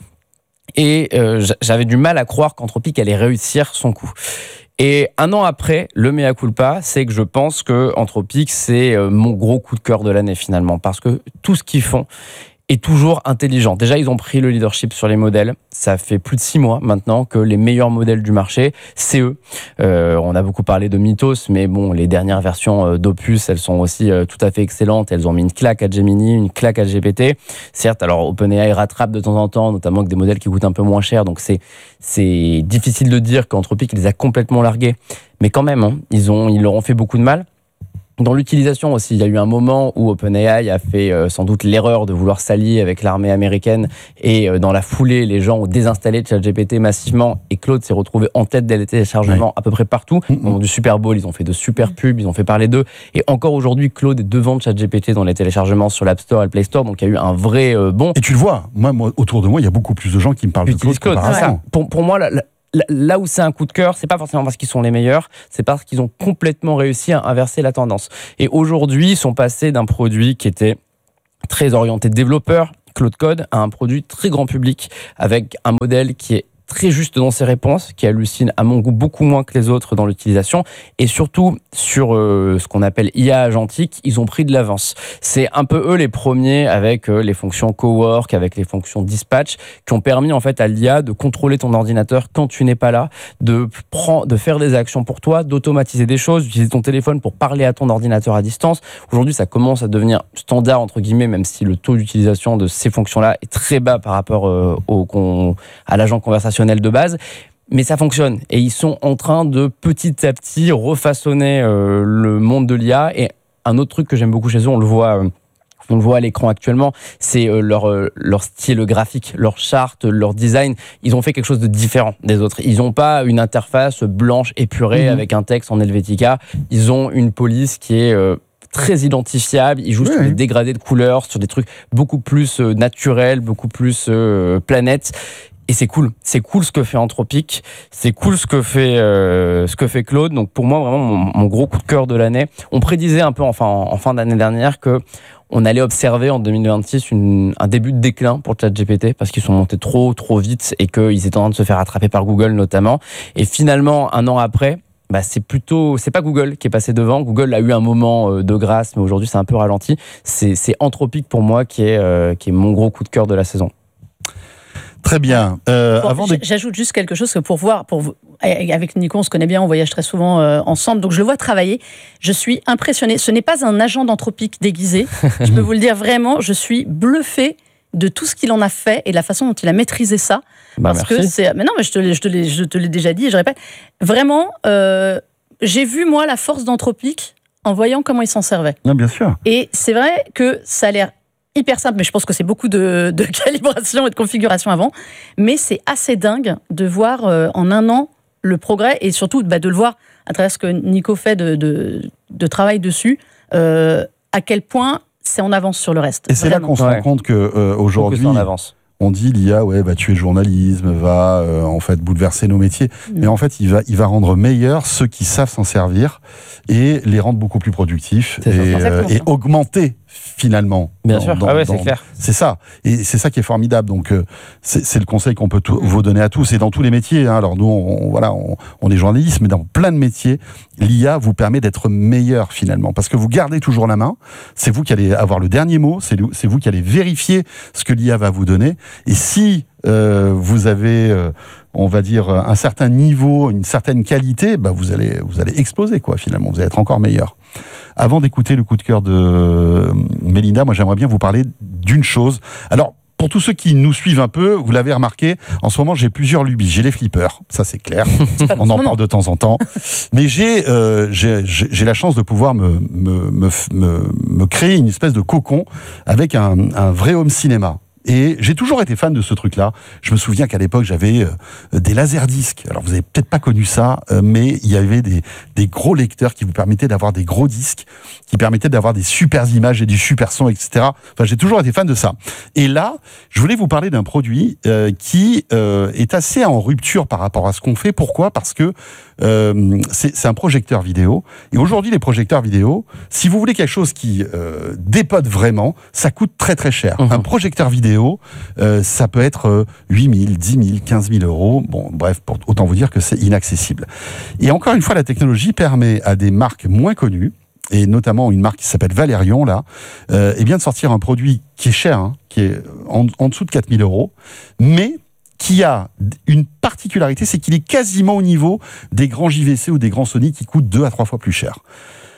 et euh, j'avais du mal à croire qu'Anthropic allait réussir son coup. Et un an après, le mea culpa, c'est que je pense que Anthropic, c'est mon gros coup de cœur de l'année finalement, parce que tout ce qu'ils font est toujours intelligent. Déjà, ils ont pris le leadership sur les modèles. Ça fait plus de six mois maintenant que les meilleurs modèles du marché, c'est eux. Euh, on a beaucoup parlé de Mythos, mais bon, les dernières versions d'Opus, elles sont aussi tout à fait excellentes. Elles ont mis une claque à Gemini, une claque à G P T. Certes, alors OpenAI rattrape de temps en temps, notamment avec des modèles qui coûtent un peu moins cher, donc c'est, c'est difficile de dire qu'Anthropic les a complètement largués. Mais quand même, hein, ils, ont, ils leur ont fait beaucoup de mal. Dans l'utilisation aussi, il y a eu un moment où OpenAI a fait euh, sans doute l'erreur de vouloir s'allier avec l'armée américaine et euh, dans la foulée, les gens ont désinstallé ChatGPT massivement et Claude s'est retrouvé en tête des téléchargements ouais. à peu près partout. Au moment du Super Bowl, ils ont fait de super pubs, ils ont fait parler d'eux et encore aujourd'hui, Claude est devant ChatGPT dans les téléchargements sur l'App Store et le Play Store, donc il y a eu un vrai euh, bond. Et tu le vois, moi, moi, autour de moi, il y a beaucoup plus de gens qui me parlent de Claude. Claude ouais. pour, pour moi, la, la, Là où c'est un coup de cœur, c'est pas forcément parce qu'ils sont les meilleurs, c'est parce qu'ils ont complètement réussi à inverser la tendance. Et aujourd'hui, ils sont passés d'un produit qui était très orienté développeur, Claude Code, à un produit très grand public, avec un modèle qui est très juste dans ses réponses, qui hallucine à mon goût beaucoup moins que les autres dans l'utilisation, et surtout sur euh, ce qu'on appelle I A agentique, ils ont pris de l'avance. C'est un peu eux les premiers avec euh, les fonctions cowork, avec les fonctions dispatch, qui ont permis en fait à l'I A de contrôler ton ordinateur quand tu n'es pas là, de prendre, de faire des actions pour toi, d'automatiser des choses, d'utiliser ton téléphone pour parler à ton ordinateur à distance. Aujourd'hui, ça commence à devenir standard entre guillemets, même si le taux d'utilisation de ces fonctions-là est très bas par rapport euh, au, con, à l'agent conversationnel de base, mais ça fonctionne et ils sont en train de petit à petit refaçonner euh, le monde de l'I A. Et un autre truc que j'aime beaucoup chez eux, on le voit euh, on le voit à l'écran actuellement, c'est euh, leur, euh, leur style graphique, leur charte, leur design. Ils ont fait quelque chose de différent des autres. Ils n'ont pas une interface blanche épurée mmh. avec un texte en Helvetica. Ils ont une police qui est euh, très identifiable, ils jouent oui, sur oui. des dégradés de couleurs, sur des trucs beaucoup plus euh, naturels, beaucoup plus euh, planètes. Et c'est cool, c'est cool ce que fait Anthropic, c'est cool ce que fait euh, ce que fait Claude. Donc pour moi vraiment mon, mon gros coup de cœur de l'année. On prédisait un peu enfin en, en fin d'année dernière que on allait observer en deux mille vingt-six une, un début de déclin pour ChatGPT parce qu'ils sont montés trop trop vite et qu'ils étaient en train de se faire attraper par Google notamment. Et finalement un an après, bah c'est plutôt c'est pas Google qui est passé devant. Google a eu un moment de grâce, mais aujourd'hui c'est un peu ralenti. C'est, c'est Anthropic pour moi qui est euh, qui est mon gros coup de cœur de la saison. Très bien. Euh, bon, avant de... J'ajoute juste quelque chose que pour voir, pour vous, avec Nico, on se connaît bien, on voyage très souvent euh, ensemble, donc je le vois travailler. Je suis impressionnée. Ce n'est pas un agent d'Anthropic déguisé. Je peux vous le dire vraiment. Je suis bluffée de tout ce qu'il en a fait et de la façon dont il a maîtrisé ça. Bah, parce merci. que c'est. Mais non, mais je te l'ai, je te l'ai, je te l'ai déjà dit et je répète. Vraiment, euh, j'ai vu moi la force d'Anthropic en voyant comment il s'en servait. Non, bien sûr. Et c'est vrai que ça a l'air hyper simple, mais je pense que c'est beaucoup de, de calibration et de configuration avant. Mais c'est assez dingue de voir euh, en un an le progrès et surtout bah, de le voir à travers ce que Nico fait de, de, de travail dessus, euh, à quel point c'est en avance sur le reste. Et c'est vraiment. Là qu'on se ouais. rend compte qu'aujourd'hui, euh, on dit l'I A ouais, va tuer le journalisme, va euh, en fait bouleverser nos métiers. Mmh. Mais en fait, il va, il va rendre meilleurs ceux qui savent s'en servir et les rendre beaucoup plus productifs et, euh, et augmenter finalement. Bien dans, sûr, dans, ah ouais, dans, c'est clair. C'est ça. Et c'est ça qui est formidable. Donc, euh, c'est, c'est le conseil qu'on peut tout, vous donner à tous et dans tous les métiers. Hein. Alors, nous, on, on, voilà, on, on est journalistes, mais dans plein de métiers, l'I A vous permet d'être meilleur finalement. Parce que vous gardez toujours la main. C'est vous qui allez avoir le dernier mot. C'est, c'est vous qui allez vérifier ce que l'I A va vous donner. Et si euh, vous avez, euh, on va dire, un certain niveau, une certaine qualité, bah vous allez, vous allez exploser, quoi, finalement. Vous allez être encore meilleur. Avant d'écouter le coup de cœur de Mélinda, moi j'aimerais bien vous parler d'une chose. Alors, pour tous ceux qui nous suivent un peu, vous l'avez remarqué, en ce moment j'ai plusieurs lubies. J'ai les flippers, ça c'est clair, on en parle de temps en temps. Mais j'ai, euh, j'ai, j'ai la chance de pouvoir me, me, me, me, me créer une espèce de cocon avec un, un vrai home cinéma. Et j'ai toujours été fan de ce truc-là. Je me souviens qu'à l'époque, j'avais euh, des laserdiscs. Alors, vous avez peut-être pas connu ça, euh, mais il y avait des, des gros lecteurs qui vous permettaient d'avoir des gros disques, qui permettaient d'avoir des super images et du super son, et cetera. Enfin, j'ai toujours été fan de ça. Et là, je voulais vous parler d'un produit euh, qui euh, est assez en rupture par rapport à ce qu'on fait. Pourquoi ? Parce que euh, c'est, c'est un projecteur vidéo. Et aujourd'hui, les projecteurs vidéo, si vous voulez quelque chose qui euh, dépote vraiment, ça coûte très très cher. Mmh. Un projecteur vidéo, Euh, ça peut être euh, huit mille, dix mille, quinze mille euros. Bon, bref, pour, autant vous dire que c'est inaccessible. Et encore une fois, la technologie permet à des marques moins connues, et notamment une marque qui s'appelle Valérion, là, euh, et bien de sortir un produit qui est cher, hein, qui est en, en dessous de quatre mille euros, mais qui a une particularité, c'est qu'il est quasiment au niveau des grands J V C ou des grands Sony qui coûtent deux à trois fois plus cher.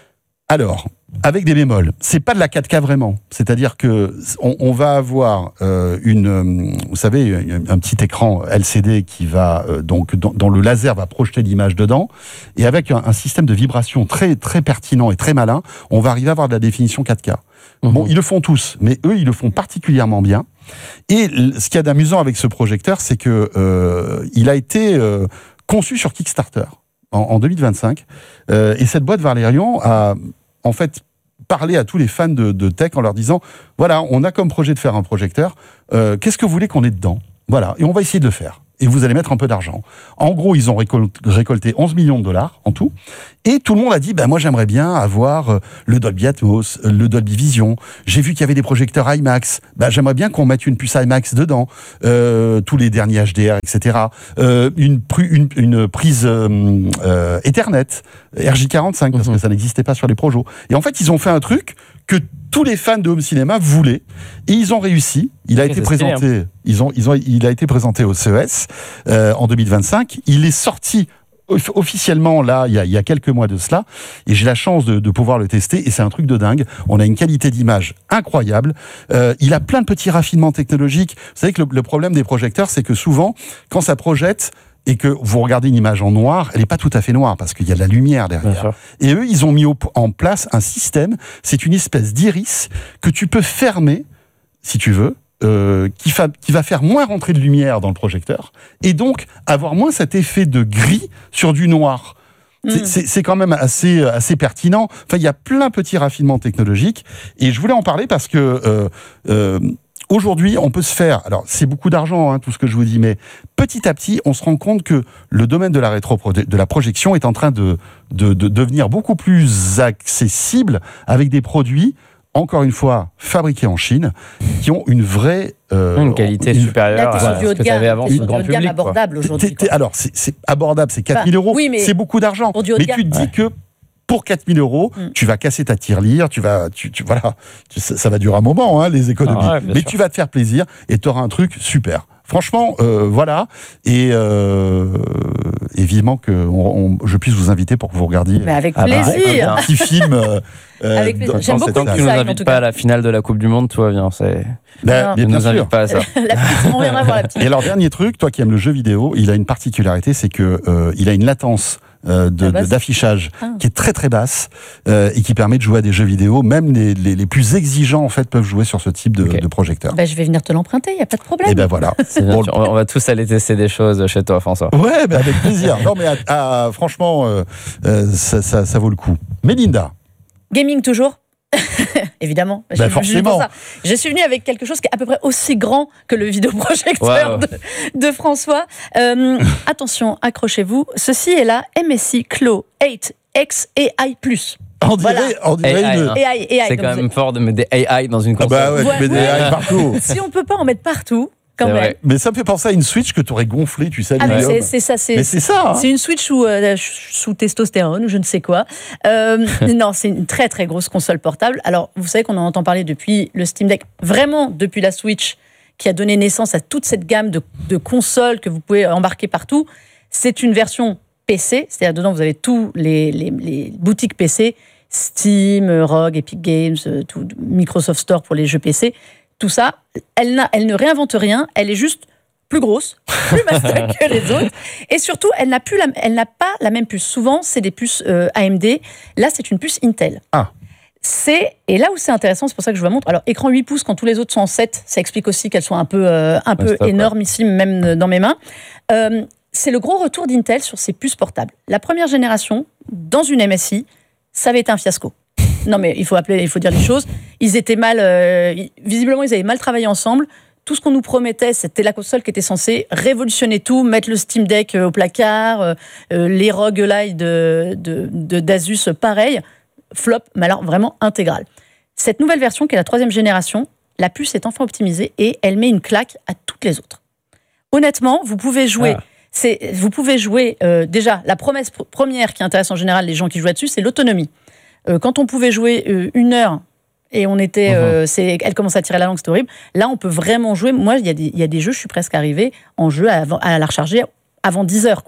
Alors, avec des bémols, c'est pas de la quatre K vraiment. C'est-à-dire que on, on va avoir euh, une, euh, vous savez, un petit écran L C D qui va euh, donc dans, dans le laser va projeter l'image dedans, et avec un, un système de vibration très très pertinent et très malin, on va arriver à avoir de la définition quatre K. Mmh. Bon, ils le font tous, mais eux, ils le font particulièrement bien. Et ce qu'il y a d'amusant avec ce projecteur, c'est que euh, il a été euh, conçu sur Kickstarter en, en deux mille vingt-cinq, euh, et cette boîte Valerian a en fait parler à tous les fans de, de tech en leur disant voilà, on a comme projet de faire un projecteur, euh, qu'est-ce que vous voulez qu'on ait dedans? Voilà, et on va essayer de le faire. Et vous allez mettre un peu d'argent. En gros, ils ont récolté onze millions de dollars en tout. Et tout le monde a dit, ben moi j'aimerais bien avoir le Dolby Atmos, le Dolby Vision. J'ai vu qu'il y avait des projecteurs IMAX. Ben j'aimerais bien qu'on mette une puce IMAX dedans, euh, tous les derniers H D R, et cetera. Euh, une, une, une prise euh, euh, Ethernet, R J quarante-cinq, parce mmh. que ça n'existait pas sur les Projos. Et en fait, ils ont fait un truc que tous les fans de home cinéma voulaient, et ils ont réussi. Il a été présenté. Stylé, hein. Ils ont, ils ont, il a été présenté au C E S euh, en deux mille vingt-cinq. Il est sorti officiellement là il y, a, il y a quelques mois de cela, et j'ai la chance de, de pouvoir le tester, et c'est un truc de dingue. On a une qualité d'image incroyable. Euh, il a plein de petits raffinements technologiques. Vous savez que le, le problème des projecteurs, c'est que souvent, quand ça projette et que vous regardez une image en noir, elle n'est pas tout à fait noire parce qu'il y a de la lumière derrière. Et eux, ils ont mis au, en place un système, c'est une espèce d'iris que tu peux fermer, si tu veux, euh, qui, fa, qui va faire moins rentrer de lumière dans le projecteur, et donc avoir moins cet effet de gris sur du noir. C'est, c'est, c'est quand même assez, assez pertinent. Enfin, il y a plein de petits raffinements technologiques, et je voulais en parler parce que euh, euh, aujourd'hui, on peut se faire... Alors, c'est beaucoup d'argent, hein, tout ce que je vous dis, mais petit à petit, on se rend compte que le domaine de la rétro de la projection est en train de, de, de devenir beaucoup plus accessible avec des produits, encore une fois, fabriqués en Chine, qui ont une vraie... Euh, une qualité une, supérieure à ce que tu avais avant sur le grand public. Abordable aujourd'hui. Alors, c'est, c'est abordable, c'est quatre mille euros, oui, c'est beaucoup d'argent. Mais tu te dis ouais. que... Pour quatre mille euros, mm. tu vas casser ta tirelire, tu vas, tu, tu, voilà, tu, ça, ça va durer un moment, hein, les économies. Ah ouais, mais sûr. Tu vas te faire plaisir et tu auras un truc super. Franchement, euh, voilà. Et, euh, et vivement que on, on, je puisse vous inviter pour que vous regardiez. Mais avec plaisir. Un, un petit film. Euh, avec plaisir. J'aime beaucoup tant que tu ne nous invites pas à la finale de la Coupe du Monde, toi, viens. C'est... Ben, ne nous invite pas à ça. La petite, on viendra voir la petite. Et alors, dernier truc, toi qui aimes le jeu vidéo, il a une particularité, c'est que euh, il a une latence. Euh, de, de, d'affichage ah. qui est très très basse euh, et qui permet de jouer à des jeux vidéo. Même les, les, les plus exigeants en fait peuvent jouer sur ce type de, okay. de projecteur. Bah, je vais venir te l'emprunter, il y a pas de problème. Et ben voilà. Bon, on va tous aller tester des choses chez toi, François. Ouais, bah avec plaisir. Non mais à, à, franchement, euh, euh, ça, ça, ça vaut le coup. Mélinda. Gaming toujours. Évidemment, ben je, forcément. Ça. Je suis venue avec quelque chose qui est à peu près aussi grand que le vidéoprojecteur wow. de, de François. Euh, attention, accrochez-vous. Ceci est la M S I Clo huit X A I plus. On dirait, voilà. on dirait A I, une... hein. A I, A I, c'est quand même vous... fort de mettre des A I dans une console. Ah bah ouais, ouais, tu mets des A I partout. Si on peut pas en mettre partout. Quand même. Vrai. Mais ça me fait penser à une Switch que tu aurais gonflée, tu sais. Ah mais c'est, c'est ça, c'est, mais c'est ça. Hein. C'est une Switch sous, euh, sous testostérone ou je ne sais quoi. Euh, non, c'est une très très grosse console portable. Alors, vous savez qu'on en entend parler depuis le Steam Deck, vraiment depuis la Switch, qui a donné naissance à toute cette gamme de, de consoles que vous pouvez embarquer partout. C'est une version P C, c'est-à-dire dedans vous avez tous les, les, les boutiques P C, Steam, Rogue, Epic Games, tout, Microsoft Store pour les jeux P C. Tout ça, elle, n'a, elle ne réinvente rien, elle est juste plus grosse, plus master que les autres. Et surtout, elle n'a, plus la, elle n'a pas la même puce. Souvent, c'est des puces euh, A M D. Là, c'est une puce Intel. Ah. C'est, et là où c'est intéressant, c'est pour ça que je vous la montre. Alors, écran huit pouces, quand tous les autres sont en sept, ça explique aussi qu'elle soit un peu, euh, un peu stop, énormissime, ouais. même dans mes mains. Euh, c'est le gros retour d'Intel sur ses puces portables. La première génération, dans une M S I, ça avait été un fiasco. Non, mais il faut appeler, il faut dire les choses. Ils étaient mal, euh, visiblement, ils avaient mal travaillé ensemble. Tout ce qu'on nous promettait, c'était la console qui était censée révolutionner tout, mettre le Steam Deck au placard, euh, les Rogue Ally de, de, de, d'Asus, pareil. Flop, mais alors vraiment intégral. Cette nouvelle version, qui est la troisième génération, la puce est enfin optimisée et elle met une claque à toutes les autres. Honnêtement, vous pouvez jouer... Ah. C'est, vous pouvez jouer... Euh, déjà, la promesse pr- première qui intéresse en général les gens qui jouent là-dessus, c'est l'autonomie. Euh, quand on pouvait jouer euh, une heure et on était, euh, c'est, elle commençait à tirer la langue, c'était horrible. Là, on peut vraiment jouer. Moi, il y a des, il y a des jeux, je suis presque arrivée en jeu à, à la recharger avant dix heures, quoi.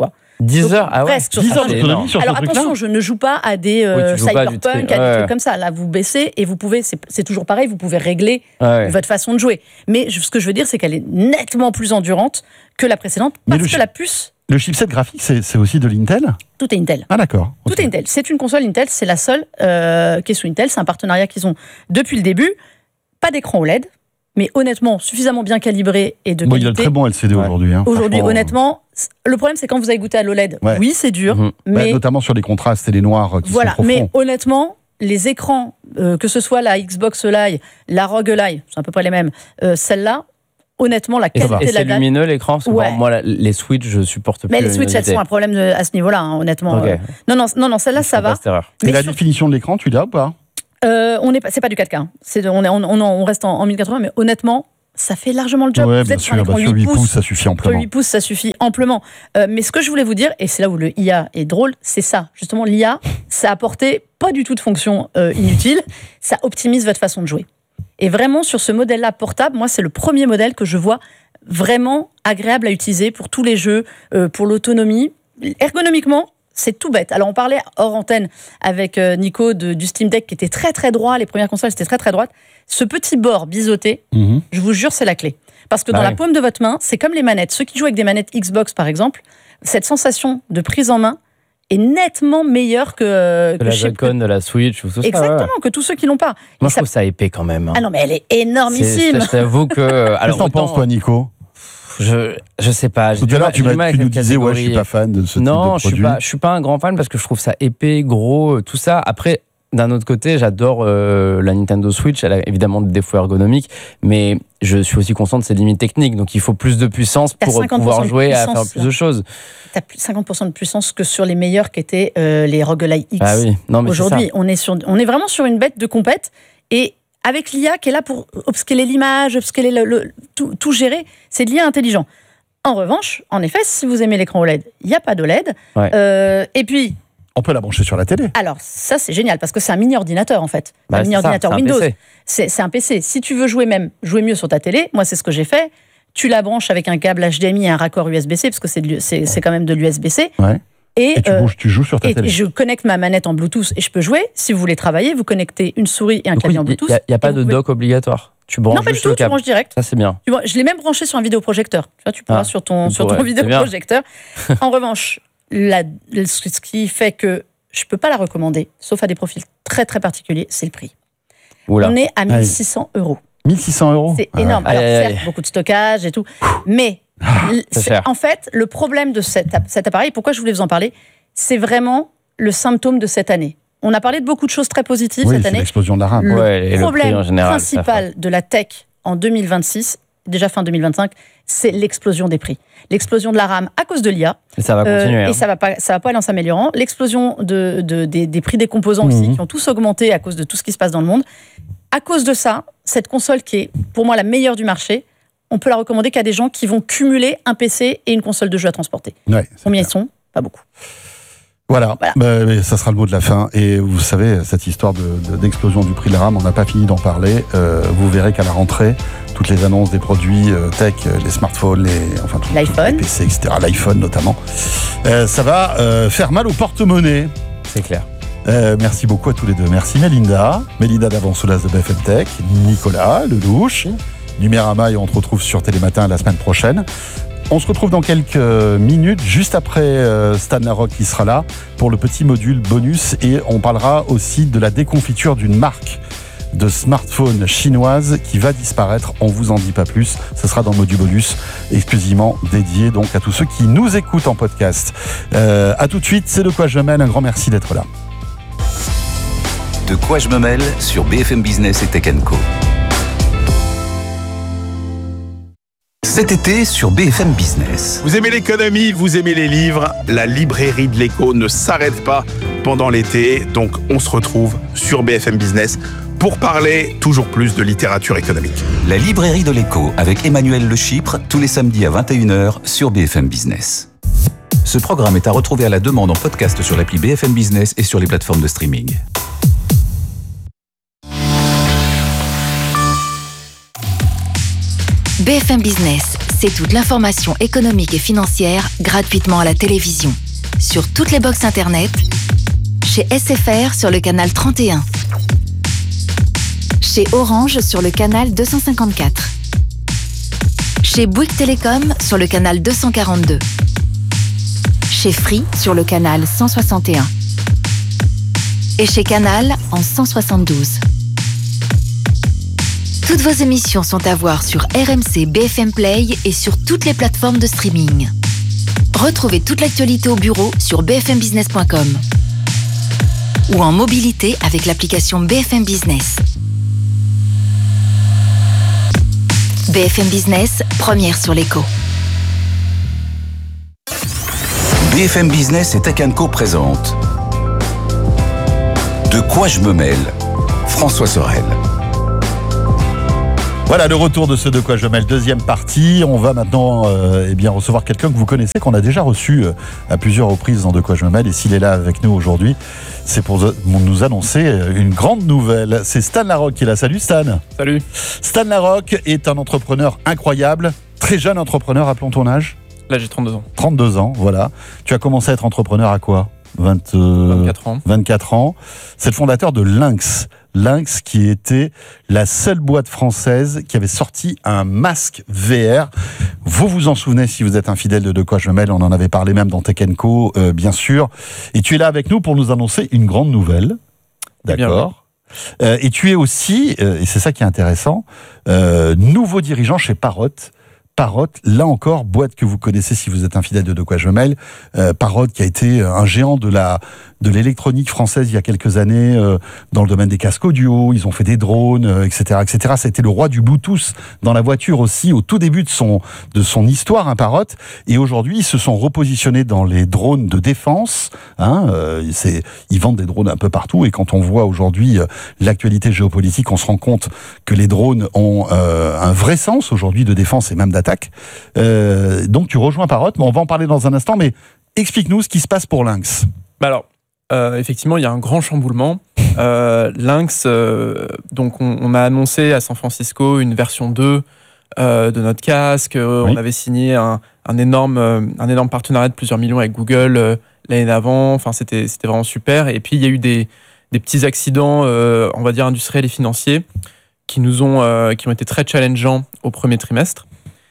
dix heures, ah ouais. Presque. dix heures d'autonomie sur ce Alors truc-là. attention, je ne joue pas à des euh, Oui, tu joues pas à du cyberpunk, tri- à des ouais. trucs comme ça. Là, vous baissez et vous pouvez, c'est, c'est toujours pareil, vous pouvez régler Ouais. votre façon de jouer. Mais je- ce que je veux dire, c'est qu'elle est nettement plus endurante que la précédente Mais parce le que chi- la puce, Le chipset graphique, c'est c'est aussi de l'Intel? tout est Intel. Ah d'accord. Tout Ok. est Intel. C'est une console Intel, c'est la seule euh, qui est sous Intel. C'est un partenariat qu'ils ont depuis le début. Pas d'écran O L E D, mais honnêtement, suffisamment bien calibré et de Bon, il y a le qualité. très bon L C D Ouais. aujourd'hui. Hein, Aujourd'hui, franchement. honnêtement, c- le problème, c'est quand vous avez goûté à l'O L E D. Ouais. Oui, c'est dur, Mhm. Bah, mais notamment sur les contrastes et les noirs qui voilà. sont trop Mais fonds. honnêtement, les écrans, euh, que ce soit la Xbox Live, la Rogue Live, c'est à peu près les mêmes, euh, celle-là, honnêtement, la Et, qualité et de la c'est dalle. lumineux l'écran parce que Ouais. bon, moi, la- les Switch, je supporte plus. Mais les la Switch, elles luminosité. sont un problème de- à ce niveau-là, hein, honnêtement. Ok. Euh, Non, non, non, non, celle-là, Je ça fais pas va. cette erreur. Et Mais la sur- définition de l'écran, tu l'as ou pas? Euh, on n'est pas, c'est pas du quatre K. hein. C'est de- on, est, on, on, on reste en, en mille quatre-vingts, mais honnêtement, ça fait largement le job. Ouais, Vous bien êtes sur un sûr. écran Bah, sur huit huit pouces. pouces, ça suffit Sur amplement. huit pouces, ça suffit amplement. Euh, mais ce que je voulais vous dire, et c'est là où le I A est drôle, c'est ça. Justement, l'I A, ça a apporté pas du tout de fonctions euh, inutiles. Ça optimise votre façon de jouer. Et vraiment, sur ce modèle-là portable, moi, c'est le premier modèle que je vois vraiment agréable à utiliser pour tous les jeux, euh, pour l'autonomie. Ergonomiquement, c'est tout bête. Alors, on parlait hors antenne avec euh, Nico de, du Steam Deck qui était très très droit. Les premières consoles, c'était très très droite. Ce petit bord biseauté, Mhm. je vous jure, c'est la clé. Parce que Bah dans oui. la paume de votre main, c'est comme les manettes. Ceux qui jouent avec des manettes Xbox, par exemple, cette sensation de prise en main est nettement meilleure que, De que la chez- Joy-Con, de la Switch, ou tout ça. Exactement, ouais. que tous ceux qui l'ont pas. Moi, Et je ça- trouve ça épais quand même. hein. Ah non, mais elle est C'est- énormissime. c'est- Je t'avoue que. Qu'est-ce Alors, que t'en autant- penses, toi, Nico? Je, je sais pas. j'ai Tout du à l'heure, mal- tu, j'ai du m'as- mal tu avec nous cette disais, ouais, je suis catégorie. pas fan de ce Non, type je de suis produit. pas, je suis pas un grand fan parce que je trouve ça épais, gros, euh, tout ça. Après, d'un autre côté, j'adore euh, la Nintendo Switch. Elle a évidemment des défauts ergonomiques, mais je suis aussi conscient de ses limites techniques. Donc, il faut plus de puissance T'as pour cinquante pour cent pouvoir de jouer à puissance, faire plus là. de choses. T'as plus de cinquante pour cent de puissance que sur les meilleurs qui étaient euh, les roguelike X. Ah oui, non mais c'est Aujourd'hui, ça. on est sur, on est vraiment sur une bête de compète et avec l'I A qui est là pour upscaler l'image, upscaler le, le- tout, tout gérer, c'est de l'I A intelligent. En revanche, en effet, si vous aimez l'écran O L E D, il n'y a pas d'O L E D. Ouais. Euh, et puis, On peut la brancher sur la télé. alors ça c'est génial parce que c'est un mini ordinateur en fait, Bah, un c'est mini ça, ordinateur c'est un Windows. P C. C'est c'est un P C. Si tu veux jouer même, jouer mieux sur ta télé, moi c'est ce que j'ai fait. Tu la branches avec un câble H D M I et un raccord U S B C parce que c'est de l'U- c'est c'est quand même de l'U S B C. Ouais. Et, Et tu, euh, bouges, tu joues sur ta et télé. je connecte ma manette en Bluetooth et je peux jouer. Si vous voulez travailler, vous connectez une souris et un Donc, clavier en il Bluetooth. n'y a, pas et vous de pouvez- dock obligatoire. Tu branches Non, pas du juste tout, le tu câble. branches direct. Ça, c'est bien. Tu vois, je l'ai même branché sur un vidéoprojecteur. Tu vois, tu pourras Ah, sur ton, tu sur ton pourrais, c'est bien. vidéoprojecteur. En revanche, la- ce qui fait que je ne peux pas la recommander, sauf à des profils très très particuliers, c'est le prix. Oula. On est à Ouais. mille six cents euros. mille six cents euros. C'est Ah ouais. énorme. Aïe, Alors, aïe, certes, aïe. beaucoup de stockage et tout. Mais, l- c'est c'est- cher. en fait, le problème de cet, app- cet appareil, pourquoi je voulais vous en parler, c'est vraiment le symptôme de cette année. On a parlé de beaucoup de choses très positives Oui, cette c'est année. l'explosion de la RAM. Le Ouais, et le prix, problème en général, ça principal de la tech en deux mille vingt-six, déjà fin deux mille vingt-cinq, c'est l'explosion des prix. L'explosion de la RAM à cause de l'I A. Et ça va Euh, continuer. et hein. ça va pas, ça va pas aller en s'améliorant. L'explosion de, de- des, des prix des composants aussi, Mhm. qui ont tous augmenté à cause de tout ce qui se passe dans le monde. À cause de ça, cette console qui est pour moi la meilleure du marché, on peut la recommander qu'à des gens qui vont cumuler un P C et une console de jeu à transporter. Ouais, c'est Combien clair. ils sont? Pas beaucoup. Voilà, Voilà. Bah, mais ça sera le mot de la fin. Et vous savez, cette histoire de- de- d'explosion du prix de la RAM, on n'a pas fini d'en parler. Euh, vous verrez qu'à la rentrée, toutes les annonces des produits euh, tech, euh, les smartphones, les, enfin, tout- L'iPhone. les P C, et cetera, l'iPhone notamment, euh, ça va euh, faire mal au porte-monnaie. C'est clair. Euh, merci beaucoup à tous les deux. Merci Mélinda, Mélinda d'Avansoulas de B F M Tech, Nicolas Lelouch, Numérama, et on te retrouve sur Télématin la semaine prochaine. On se retrouve dans quelques minutes, juste après euh, Stan Larocque qui sera là pour le petit module bonus, et on parlera aussi de la déconfiture d'une marque de smartphone chinoise qui va disparaître. On vous en dit pas plus. Ce sera dans le module bonus exclusivement dédié donc à tous ceux qui nous écoutent en podcast. Euh, à tout de suite, c'est De quoi je mêle. Un grand merci d'être là. De quoi je me mêle sur B F M Business et Tech and Co. Cet été sur B F M Business. Vous aimez l'économie, vous aimez les livres, la librairie de l'écho ne s'arrête pas pendant l'été, donc on se retrouve sur B F M Business pour parler toujours plus de littérature économique. La librairie de l'écho avec Emmanuel Le Chypre tous les samedis à vingt et une heures sur B F M Business. Ce programme est à retrouver à la demande en podcast sur l'appli B F M Business et sur les plateformes de streaming. B F M Business, c'est toute l'information économique et financière gratuitement à la télévision. sur toutes les box internet, chez S F R sur le canal trente et un, chez Orange sur le canal deux cent cinquante-quatre, chez Bouygues Télécom sur le canal deux cent quarante-deux, chez Free sur le canal cent soixante et un et chez Canal en cent soixante-douze. Toutes vos émissions sont à voir sur R M C B F M Play et sur toutes les plateformes de streaming. Retrouvez toute l'actualité au bureau sur b f m business point com ou en mobilité avec l'application B F M Business. B F M Business, première sur l'écho. B F M Business et Tech and Co présente De quoi je me mêle, François Sorel. Voilà le retour de ce De quoi je me mêle, deuxième partie. On va maintenant euh, eh bien, recevoir quelqu'un que vous connaissez, qu'on a déjà reçu euh, à plusieurs reprises dans De quoi je me mêle. Et s'il est là avec nous aujourd'hui, c'est pour nous annoncer une grande nouvelle. C'est Stan Larocque qui est là. Salut Stan. Salut. Stan Larocque est un entrepreneur incroyable, très jeune entrepreneur, appelons ton âge. Là j'ai trente-deux ans. trente-deux ans, voilà. Tu as commencé à être entrepreneur à quoi ? vingt, euh, vingt-quatre ans. vingt-quatre ans. C'est le fondateur de Lynx. Lynx qui était la seule boîte française qui avait sorti un masque V R. Vous vous en souvenez si vous êtes un fidèle de De quoi je me mêle, on en avait parlé même dans Tech and Co, euh, bien sûr. Et tu es là avec nous pour nous annoncer une grande nouvelle. D'accord. Eh bien, oui. euh, et tu es aussi, euh, et c'est ça qui est intéressant, euh, nouveau dirigeant chez Parrot. Parrot, là encore, boîte que vous connaissez si vous êtes un fidèle de De quoi je me mêle. Euh, Parrot qui a été un géant de la de l'électronique française il y a quelques années euh, dans le domaine des casques audio. Ils ont fait des drones, euh, et cetera, et cetera. Ça a été le roi du Bluetooth dans la voiture aussi au tout début de son de son histoire, hein, Parrot. Et aujourd'hui, ils se sont repositionnés dans les drones de défense. Hein, euh, c'est ils vendent des drones un peu partout. Et quand on voit aujourd'hui euh, l'actualité géopolitique, on se rend compte que les drones ont euh, un vrai sens aujourd'hui de défense et même d'attaque. Attaque. Euh, donc tu rejoins Parrot, mais on va en parler dans un instant, mais explique-nous ce qui se passe pour Lynx. Bah alors, euh, effectivement, il y a un grand chamboulement. Euh, Lynx, euh, donc on, on a annoncé à San Francisco une version deux euh, de notre casque. Euh, oui. On avait signé un, un, énorme, euh, un énorme partenariat de plusieurs millions avec Google euh, l'année d'avant. Enfin, c'était, c'était vraiment super. Et puis, il y a eu des, des petits accidents, euh, on va dire, industriels et financiers qui nous ont, euh, qui ont été très challengeants au premier trimestre.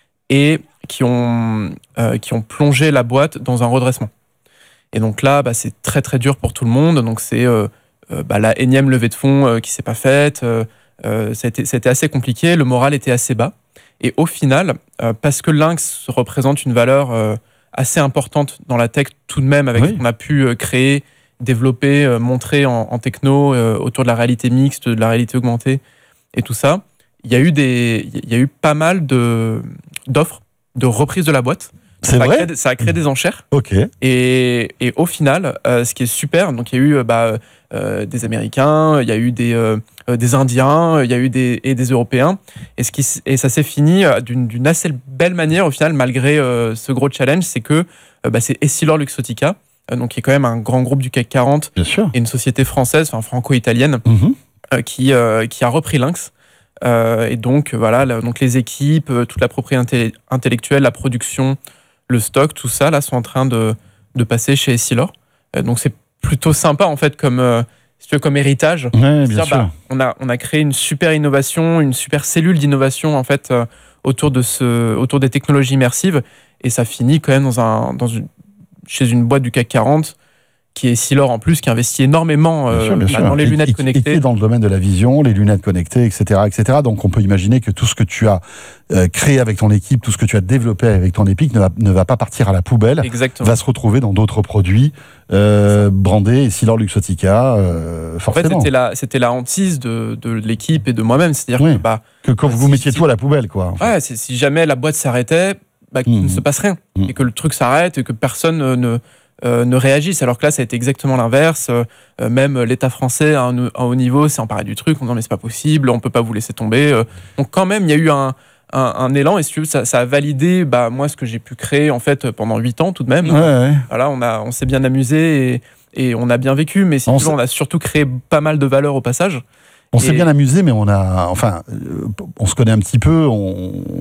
Et qui ont, euh, qui ont plongé la boîte dans un redressement. Et donc là, bah, c'est très très dur pour tout le monde. Donc c'est euh, euh, bah, la énième levée de fonds euh, qui ne s'est pas faite. Euh, euh, ça, a été, ça a été assez compliqué, le moral était assez bas. Et au final, euh, parce que Lynx représente une valeur euh, assez importante dans la tech tout de même, avec oui. ce qu'on a pu euh, créer, développer, euh, montrer en, en techno, euh, autour de la réalité mixte, de la réalité augmentée et tout ça, il y a eu, des, il y a eu pas mal de... d'offres, de reprise de la boîte. C'est ça vrai a créé, ça a créé des enchères. Ok. Et, et au final, euh, ce qui est super, donc il y a eu bah, euh, des Américains, il y a eu des, euh, des Indiens, il y a eu des, et des Européens. Et, ce qui, et ça s'est fini d'une, d'une assez belle manière, au final, malgré euh, ce gros challenge, c'est que euh, bah, c'est EssilorLuxottica, euh, donc qui est quand même un grand groupe du C A C quarante, bien sûr, et une société française, enfin franco-italienne, mm-hmm. euh, qui, euh, qui a repris Lynx. Euh, et donc, voilà, là, donc les équipes, toute la propriété intellectuelle, la production, le stock, tout ça, là, sont en train de, de passer chez Essilor. Euh, donc, c'est plutôt sympa, en fait, comme, euh, si tu veux, comme héritage. Ouais, bien sûr. Bah, on, a, on a créé une super innovation, une super cellule d'innovation, en fait, euh, autour, de ce, autour des technologies immersives. Et ça finit quand même dans un, dans une, chez une boîte du C A C quarante qui est Essilor en plus, qui investit énormément euh, bien sûr, bien sûr. dans les lunettes et, connectées. Et qui est dans le domaine de la vision, les lunettes connectées, et cetera, et cetera. Donc on peut imaginer que tout ce que tu as euh, créé avec ton équipe, tout ce que tu as développé avec ton équipe ne va, ne va pas partir à la poubelle, exactement. Va se retrouver dans d'autres produits euh, brandés EssilorLuxottica, euh, forcément. En fait, c'était la, c'était la hantise de, de l'équipe et de moi-même. C'est-à-dire oui. que, bah, que quand bah, vous si, mettiez si, tout à la poubelle, quoi. En fait. Ouais, c'est, si jamais la boîte s'arrêtait, bah, qu'il mmh. ne se passe rien. Mmh. Et que le truc s'arrête et que personne ne... Euh, ne réagissent, alors que là ça a été exactement l'inverse. Euh, même l'État français à un, à un haut niveau s'est emparé du truc, on dit non mais c'est pas possible, on peut pas vous laisser tomber. Euh, donc quand même il y a eu un, un, un élan, et si tu veux, ça, ça a validé bah, moi ce que j'ai pu créer en fait pendant huit ans tout de même. Ouais, ouais. Voilà, on, a, on s'est bien amusé et, et on a bien vécu, mais si on, tu veux, on a surtout créé pas mal de valeur au passage. On et... s'est bien amusé, mais on a, enfin, on se connaît un petit peu, on...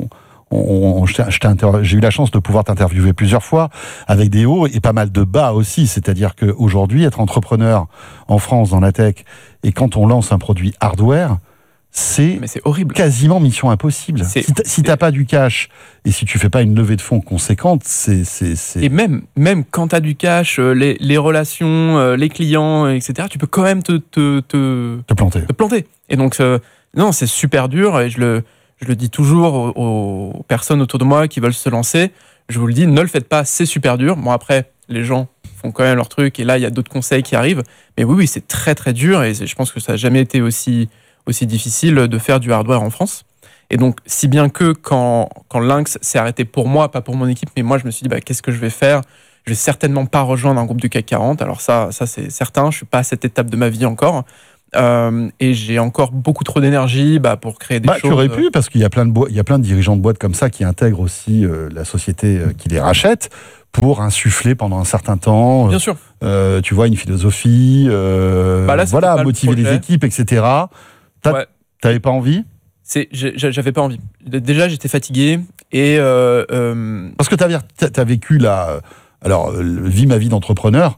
on, on, je t'ai, j'ai eu la chance de pouvoir t'interviewer plusieurs fois avec des hauts et pas mal de bas aussi. C'est-à-dire qu'aujourd'hui, être entrepreneur en France dans la tech et quand on lance un produit hardware, c'est, Mais c'est horrible. Quasiment mission impossible. C'est, si, t'as, si t'as pas du cash et si tu fais pas une levée de fonds conséquente, c'est... c'est, c'est... Et même, même quand tu as du cash, les, les relations, les clients, et cetera, tu peux quand même te... Te, te, te planter. Te planter. Et donc, euh, non, c'est super dur et je le, je le dis toujours aux, aux personnes autour de moi qui veulent se lancer. Je vous le dis, ne le faites pas, c'est super dur. Bon, après, les gens font quand même leur truc et là, il y a d'autres conseils qui arrivent. Mais oui, oui, c'est très, très dur et je pense que ça n'a jamais été aussi... aussi difficile de faire du hardware en France. Et donc, si bien que quand, quand Lynx s'est arrêté pour moi, pas pour mon équipe, mais moi, je me suis dit, bah, qu'est-ce que je vais faire ? Je vais certainement pas rejoindre un groupe du C A C quarante. Alors ça, ça c'est certain, je suis pas à cette étape de ma vie encore. Euh, et j'ai encore beaucoup trop d'énergie bah, pour créer des bah, choses. Tu aurais pu, parce qu'il y a plein de, bo- il y a plein de dirigeants de boîtes comme ça qui intègrent aussi euh, la société euh, qui les rachète pour insuffler pendant un certain temps. Bien sûr. Euh, tu vois, une philosophie, euh, bah là, voilà, motiver les équipes, et cetera. T'as, ouais. T'avais pas envie ? C'est, j'avais pas envie. Déjà, j'étais fatigué et euh, euh... parce que t'as, t'as vécu la, alors, vie ma vie d'entrepreneur.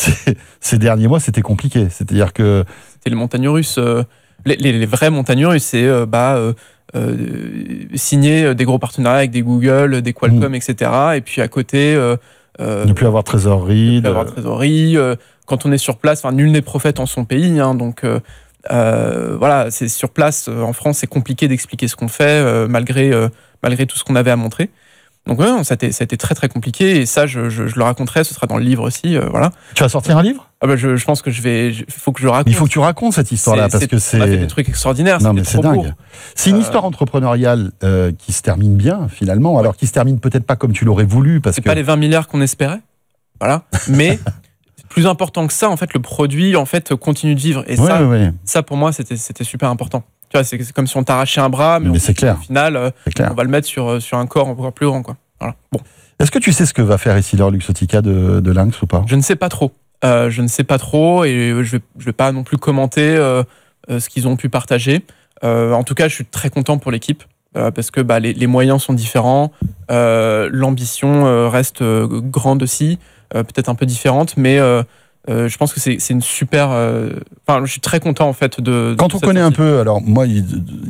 Ces derniers mois, c'était compliqué. C'est-à-dire que c'était les montagnes russes, euh, les, les, les vraies montagnes russes, c'est euh, bah euh, euh, signer des gros partenariats avec des Google, des Qualcomm, mmh. et cetera. Et puis à côté, euh, euh, ne plus avoir de trésorerie, ne plus avoir de trésorerie. Euh, quand on est sur place, enfin, nul n'est prophète en son pays, hein, donc. Euh, Euh, voilà, c'est sur place euh, en France, c'est compliqué d'expliquer ce qu'on fait euh, malgré euh, malgré tout ce qu'on avait à montrer. Donc ouais, ça a été, ça a été très très compliqué et ça, je, je, je le raconterai. Ce sera dans le livre aussi, euh, voilà. Tu vas sortir un livre ? Ah bah je, je pense que je vais, il faut que je le raconte. Mais il faut que tu racontes cette histoire-là parce c'est, que c'est. On a fait des trucs extraordinaires. Non mais c'est dingue. Beau. C'est une euh... histoire entrepreneuriale euh, qui se termine bien finalement, alors qui se termine peut-être pas comme tu l'aurais voulu parce c'est que. pas les vingt milliards qu'on espérait, voilà. Mais plus important que ça, en fait, le produit, en fait, continue de vivre. Et ouais, ça, ouais. ça, pour moi, c'était, c'était super important. Tu vois, c'est, c'est comme si on t'arrachait un bras, mais, mais on, c'est clair. Au final, euh, clair. on va le mettre sur, sur un corps encore plus grand, quoi. Voilà. Bon. Est-ce que tu sais ce que va faire Essilor Luxottica de, de Lynx ou pas ? Je ne sais pas trop. Euh, je ne sais pas trop et je vais, je vais pas non plus commenter euh, euh, ce qu'ils ont pu partager. Euh, en tout cas, je suis très content pour l'équipe. Euh, parce que bah, les, les moyens sont différents, euh, l'ambition euh, reste euh, grande aussi, euh, peut-être un peu différente, mais euh, euh, je pense que c'est, c'est une super... Enfin, euh, je suis très content en fait de... de Quand on connaît sortie. Un peu, alors moi, il,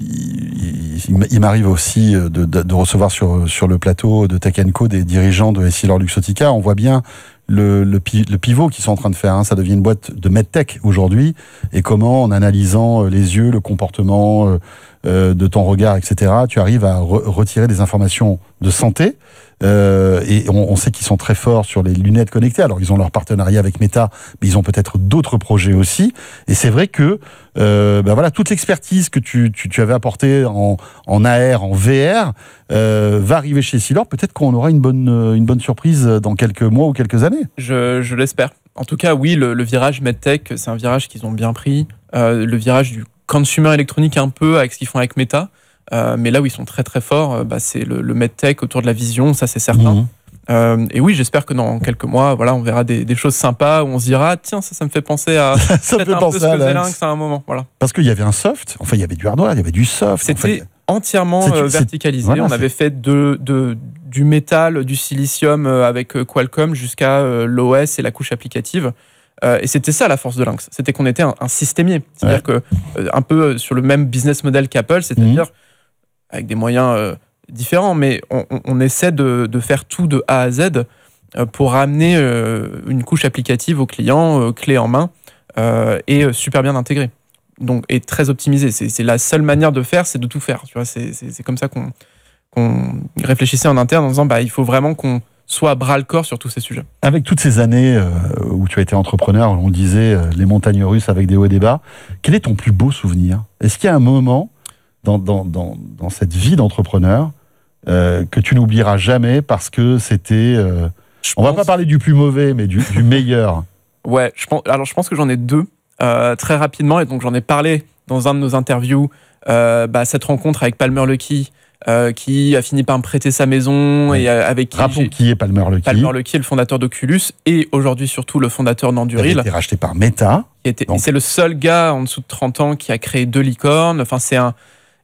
il, il, il m'arrive aussi de, de, de recevoir sur, sur le plateau de Tech and Co des dirigeants de Essilor Luxottica, on voit bien le, le, le pivot qu'ils sont en train de faire. Hein. Ça devient une boîte de medtech aujourd'hui, et comment, en analysant les yeux, le comportement... Euh, de ton regard, et cetera, tu arrives à re- retirer des informations de santé. Euh, et on, on sait qu'ils sont très forts sur les lunettes connectées. Alors, ils ont leur partenariat avec Meta, mais ils ont peut-être d'autres projets aussi. Et c'est vrai que euh, ben voilà, toute l'expertise que tu, tu, tu avais apportée en, en A R, en V R, euh, va arriver chez Essilor. Peut-être qu'on aura une bonne, une bonne surprise dans quelques mois ou quelques années. Je, je l'espère. En tout cas, oui, le, le virage MedTech, c'est un virage qu'ils ont bien pris. Euh, le virage du consumer électronique un peu avec ce qu'ils font avec Meta, euh, mais là où ils sont très très forts, bah, c'est le, le medtech autour de la vision, ça c'est certain. Mmh. Euh, et oui, j'espère que dans quelques mois, voilà, on verra des, des choses sympas où on se dira tiens, ça, ça me fait penser à ça me fait un penser peu ce à que faisait Lynx à un moment, voilà. Parce qu'il y avait un soft, enfin il y avait du hardware, il y avait du soft. C'était en fait. entièrement c'est, euh, c'est, verticalisé. voilà, on c'est... avait fait de, de du métal, du silicium euh, avec Qualcomm jusqu'à euh, l'O S et la couche applicative. Euh, et c'était ça la force de Lynx, c'était qu'on était un, un systémier, c'est-à-dire ouais. que euh, un peu sur le même business model qu'Apple, c'est-à-dire mmh. avec des moyens euh, différents, mais on, on essaie de, de faire tout de A à Z euh, pour ramener euh, une couche applicative au client, euh, clé en main, euh, et euh, super bien intégrée. Donc, et très optimisé. C'est, c'est la seule manière de faire, c'est de tout faire. Tu vois, c'est, c'est, c'est comme ça qu'on, qu'on réfléchissait en interne en disant, bah, il faut vraiment qu'on soit à bras le corps sur tous ces sujets. Avec toutes ces années euh, où tu as été entrepreneur, on le disait, euh, les montagnes russes avec des hauts et des bas, quel est ton plus beau souvenir ? Est-ce qu'il y a un moment dans, dans, dans, dans cette vie d'entrepreneur euh, que tu n'oublieras jamais parce que c'était... Euh, on pense... va pas parler du plus mauvais, mais du, du meilleur. Ouais, je pense, alors je pense que j'en ai deux, euh, très rapidement, et donc j'en ai parlé dans un de nos interviews, euh, bah, cette rencontre avec Palmer Luckey, Euh, qui a fini par me prêter sa maison oui. et euh, avec qui rappelons qui est Palmer Luckey. Palmer Luckey, le fondateur d'Oculus et aujourd'hui surtout le fondateur d'Anduril. Il a été racheté par Meta. Qui était, c'est le seul gars en dessous de trente ans qui a créé deux licornes. Enfin, c'est un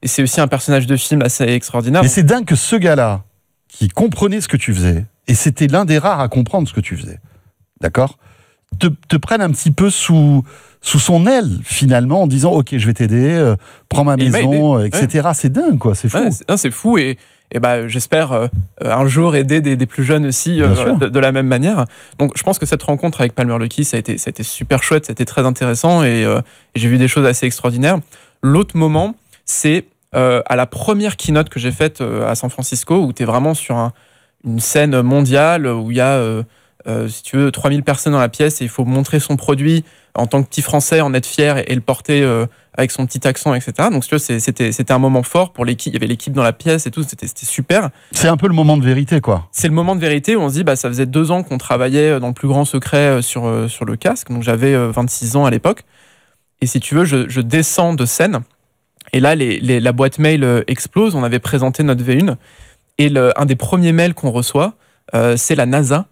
et c'est aussi un personnage de film assez extraordinaire. Mais c'est dingue que ce gars-là, qui comprenait ce que tu faisais, et c'était l'un des rares à comprendre ce que tu faisais, d'accord, te, te prenne un petit peu sous, sous son aile, finalement, en disant « Ok, je vais t'aider, euh, prends ma Et maison, et cetera Ouais. » C'est dingue, quoi, c'est fou. Ouais, c'est, non, c'est fou, et, et bah, j'espère euh, un jour aider des, des plus jeunes aussi euh, de, de la même manière. Donc je pense que cette rencontre avec Palmer Luckey, ça a été, ça a été super chouette, ça a été très intéressant, et, euh, et j'ai vu des choses assez extraordinaires. L'autre moment, c'est euh, à la première keynote que j'ai faite euh, à San Francisco, où tu es vraiment sur un, une scène mondiale, où il y a, euh, euh, si tu veux, trois mille personnes dans la pièce, et il faut montrer son produit en tant que petit Français, en être fier, et, et le porter euh, avec son petit accent, et cetera. Donc si tu vois, c'était, c'était un moment fort pour l'équipe, il y avait l'équipe dans la pièce et tout, c'était, c'était super. C'est un peu le moment de vérité, quoi. C'est le moment de vérité où on se dit, bah, ça faisait deux ans qu'on travaillait dans le plus grand secret sur, euh, sur le casque, donc j'avais euh, vingt-six ans à l'époque, et si tu veux, je, je descends de scène. Et là, les, les, la boîte mail euh, explose. On avait présenté notre V un. Et le, un des premiers mails qu'on reçoit, euh, c'est la NASA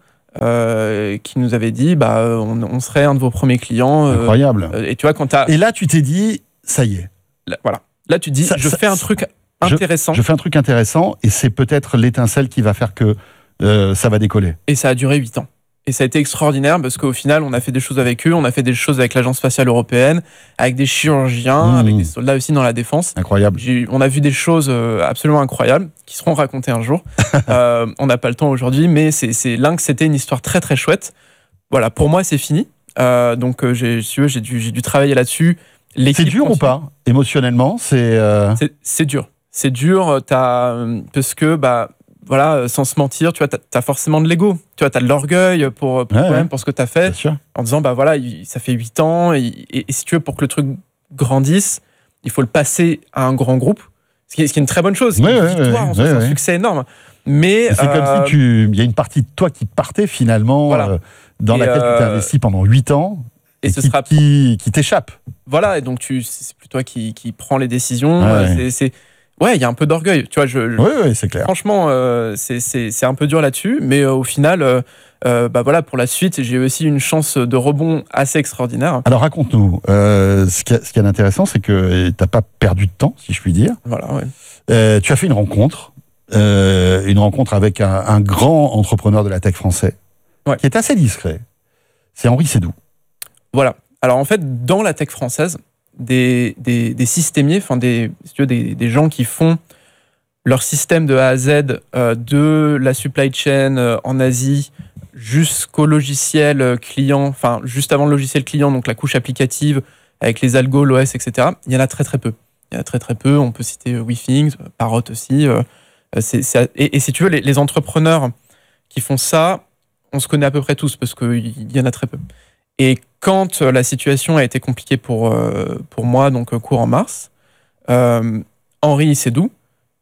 euh, qui nous avait dit bah, on, on serait un de vos premiers clients. Euh, Incroyable. Euh, et, tu vois, quand t'as... et là, tu t'es dit, ça y est. Là, voilà. Là, tu te dis, ça, je ça, fais un truc intéressant. Je, je fais un truc intéressant et c'est peut-être l'étincelle qui va faire que euh, ça va décoller. Et ça a duré huit ans. Et ça a été extraordinaire parce qu'au final, on a fait des choses avec eux, on a fait des choses avec l'Agence spatiale européenne, avec des chirurgiens, mmh. avec des soldats aussi dans la défense. Incroyable. J'ai, on a vu des choses absolument incroyables qui seront racontées un jour. euh, on n'a pas le temps aujourd'hui, mais c'est, c'est Lynx, c'était une histoire très très chouette. Voilà, pour moi, c'est fini. Euh, donc, j'ai, si tu veux, j'ai dû, j'ai dû travailler là-dessus. L'équipe c'est dur continue. Ou pas émotionnellement c'est, euh... c'est c'est dur. C'est dur. T'as parce que bah. Voilà, sans se mentir, tu vois, t'as, t'as forcément de l'ego. Tu vois, t'as de l'orgueil pour, pour, ouais, ouais. pour ce que t'as fait. En disant, bah voilà, ça fait huit ans, et, et, et si tu veux, pour que le truc grandisse, il faut le passer à un grand groupe. Ce qui est, ce qui est une très bonne chose. C'est ouais, une victoire, ouais, en soi, ouais, c'est un ouais. succès énorme. Mais. C'est euh, comme si tu. Il y a une partie de toi qui partait finalement, voilà. euh, dans et laquelle euh, tu t'es investi pendant huit ans. Et, et ce qui, sera. Qui, qui t'échappe. Voilà, et donc tu, c'est plus toi qui, qui prends les décisions. Ouais. C'est. c'est Ouais, il y a un peu d'orgueil, tu vois. Je, je, oui, oui, c'est clair. Franchement, euh, c'est, c'est, c'est un peu dur là-dessus, mais euh, au final, euh, euh, bah voilà, pour la suite, j'ai aussi une chance de rebond assez extraordinaire. Alors raconte-nous, euh, ce qui est intéressant, c'est que t'as pas perdu de temps, si je puis dire. Voilà, ouais. Euh, tu as fait une rencontre, euh, une rencontre avec un, un grand entrepreneur de la tech français, ouais. qui est assez discret. C'est Henri Sédou. Voilà. Alors en fait, dans la tech française, Des, des, des systémiers, enfin des, si tu veux, des, des gens qui font leur système de A à Z, euh, de la supply chain euh, en Asie jusqu'au logiciel client, enfin juste avant le logiciel client, donc la couche applicative avec les algos, l'O S, et cetera. Il y en a très très peu. Il y en a très très peu. On peut citer euh, WeThings, Parrot aussi. Euh, c'est, c'est, et, et si tu veux, les, les entrepreneurs qui font ça, on se connaît à peu près tous parce qu'il y en a très peu. Et quand la situation a été compliquée pour, euh, pour moi, donc courant mars, euh, Henri Sédou,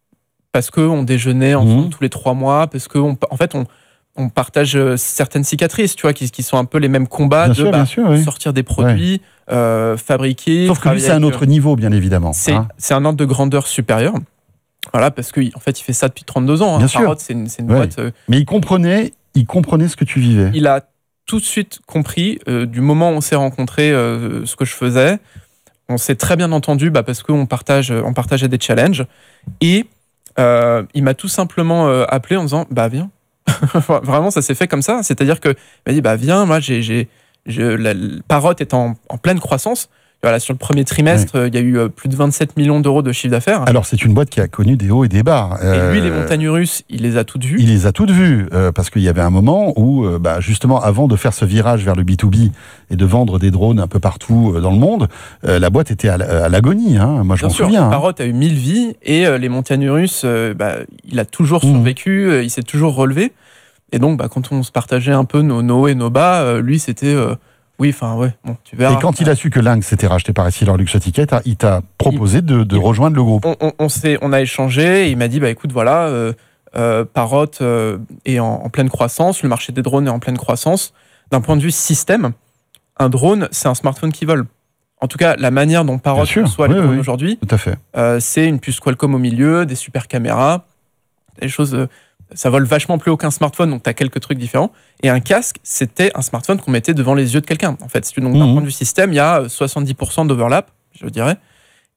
parce qu'on déjeunait ensemble mmh. tous les trois mois, parce qu'en en fait, on, on partage certaines cicatrices, tu vois, qui, qui sont un peu les mêmes combats bien de sûr, bah, sûr, oui. sortir des produits, ouais. euh, fabriquer... Sauf que lui, c'est un autre niveau, bien évidemment. C'est, hein. c'est un ordre de grandeur supérieur. Voilà, parce qu'en en fait, il fait ça depuis trente-deux ans. Hein. Bien sûr. Parrot, c'est une, c'est une ouais. boîte... Euh, Mais il comprenait, il comprenait ce que tu vivais. Il a tout de suite compris, euh, du moment où on s'est rencontrés, euh, ce que je faisais. On s'est très bien entendu bah, parce qu'on partage, on partageait des challenges. Et euh, il m'a tout simplement euh, appelé en disant bah viens. Vraiment, ça s'est fait comme ça. C'est-à-dire qu'il m'a dit bah viens, moi, j'ai, j'ai, j'ai, la, la Parrot est en, en pleine croissance. Voilà, sur le premier trimestre, ouais. il y a eu plus de vingt-sept millions d'euros de chiffre d'affaires. Alors, c'est une boîte qui a connu des hauts et des bas. Et lui, les montagnes russes, il les a toutes vues. Il les a toutes vues, euh, parce qu'il y avait un moment où, euh, bah, justement, avant de faire ce virage vers le B deux B et de vendre des drones un peu partout euh, dans le monde, euh, la boîte était à, à l'agonie. Hein. Moi, je Bien m'en sûr, souviens. Hein. Parrot a eu mille vies, et euh, les montagnes russes, euh, bah, il a toujours mmh. survécu, euh, il s'est toujours relevé. Et donc, bah, quand on se partageait un peu nos, nos hauts et nos bas, euh, lui, c'était... Euh, Oui, enfin, ouais, bon, tu verras. Et quand il a su que Lynx s'était racheté par Essilor-Luxottica, il t'a proposé il, de, de il, rejoindre le groupe. On, on, on, s'est, on a échangé, et il m'a dit, bah écoute, voilà, euh, euh, Parrot euh, est en, en pleine croissance, le marché des drones est en pleine croissance. D'un point de vue système, un drone, c'est un smartphone qui vole. En tout cas, la manière dont Parrot reçoit oui, les drones oui, aujourd'hui, tout à fait. Euh, c'est une puce Qualcomm au milieu, des super caméras, des choses... Euh, ça vole vachement plus haut qu'un smartphone, donc tu as quelques trucs différents. Et un casque, c'était un smartphone qu'on mettait devant les yeux de quelqu'un. En fait, donc, d'un mmh. point de vue système, il y a soixante-dix pour cent d'overlap, je dirais.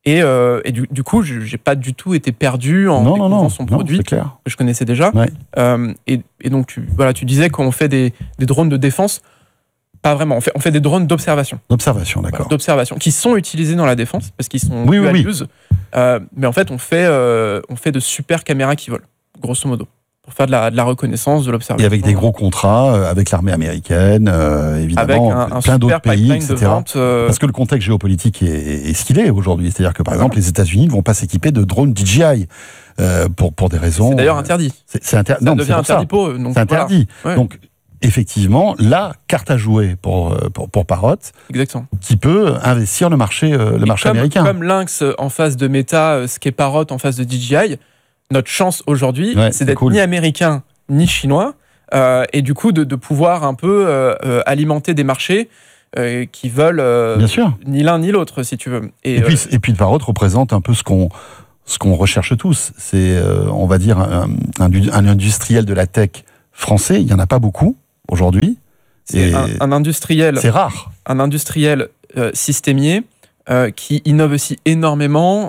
Et, euh, et du, du coup, je n'ai pas du tout été perdu en non, découvrant non, non, son non, produit, que je connaissais déjà. Ouais. Euh, et, et donc, tu, voilà, tu disais qu'on fait des, des drones de défense. Pas vraiment, on fait, on fait des drones d'observation. D'observation, d'accord. Voilà, d'observation, qui sont utilisés dans la défense, parce qu'ils sont oui, dual oui, use. Euh, mais en fait, on fait, euh, on fait de super caméras qui volent, grosso modo, pour faire de la, de la reconnaissance, de l'observation. Et avec des gros contrats, euh, avec l'armée américaine, euh, évidemment, avec un, un plein d'autres pays, et cetera. Vente, euh... Parce que le contexte géopolitique est, est ce qu'il est aujourd'hui. C'est-à-dire que, par exemple, les États-Unis ne vont pas s'équiper de drones D J I euh, pour, pour des raisons... C'est d'ailleurs interdit. C'est, c'est inter... Ça non, devient c'est interdit pour eux. C'est interdit. Voilà. Ouais. Donc, effectivement, la carte à jouer pour, pour, pour Parrot, exactement, qui peut investir le marché, euh, le marché comme, américain. Comme Lynx en face de Meta, ce qu'est Parrot en face de D J I, notre chance aujourd'hui, ouais, c'est, c'est d'être cool. Ni américain ni chinois, euh, et du coup de, de pouvoir un peu euh, euh, alimenter des marchés euh, qui veulent euh, Bien sûr. Ni l'un ni l'autre, si tu veux. Et, et, puis, euh, et puis Parrot représente un peu ce qu'on, ce qu'on recherche tous. C'est, euh, on va dire, un, un, un industriel de la tech français. Il n'y en a pas beaucoup aujourd'hui. C'est un, un industriel. C'est rare. Un industriel euh, systémier euh, qui innove aussi énormément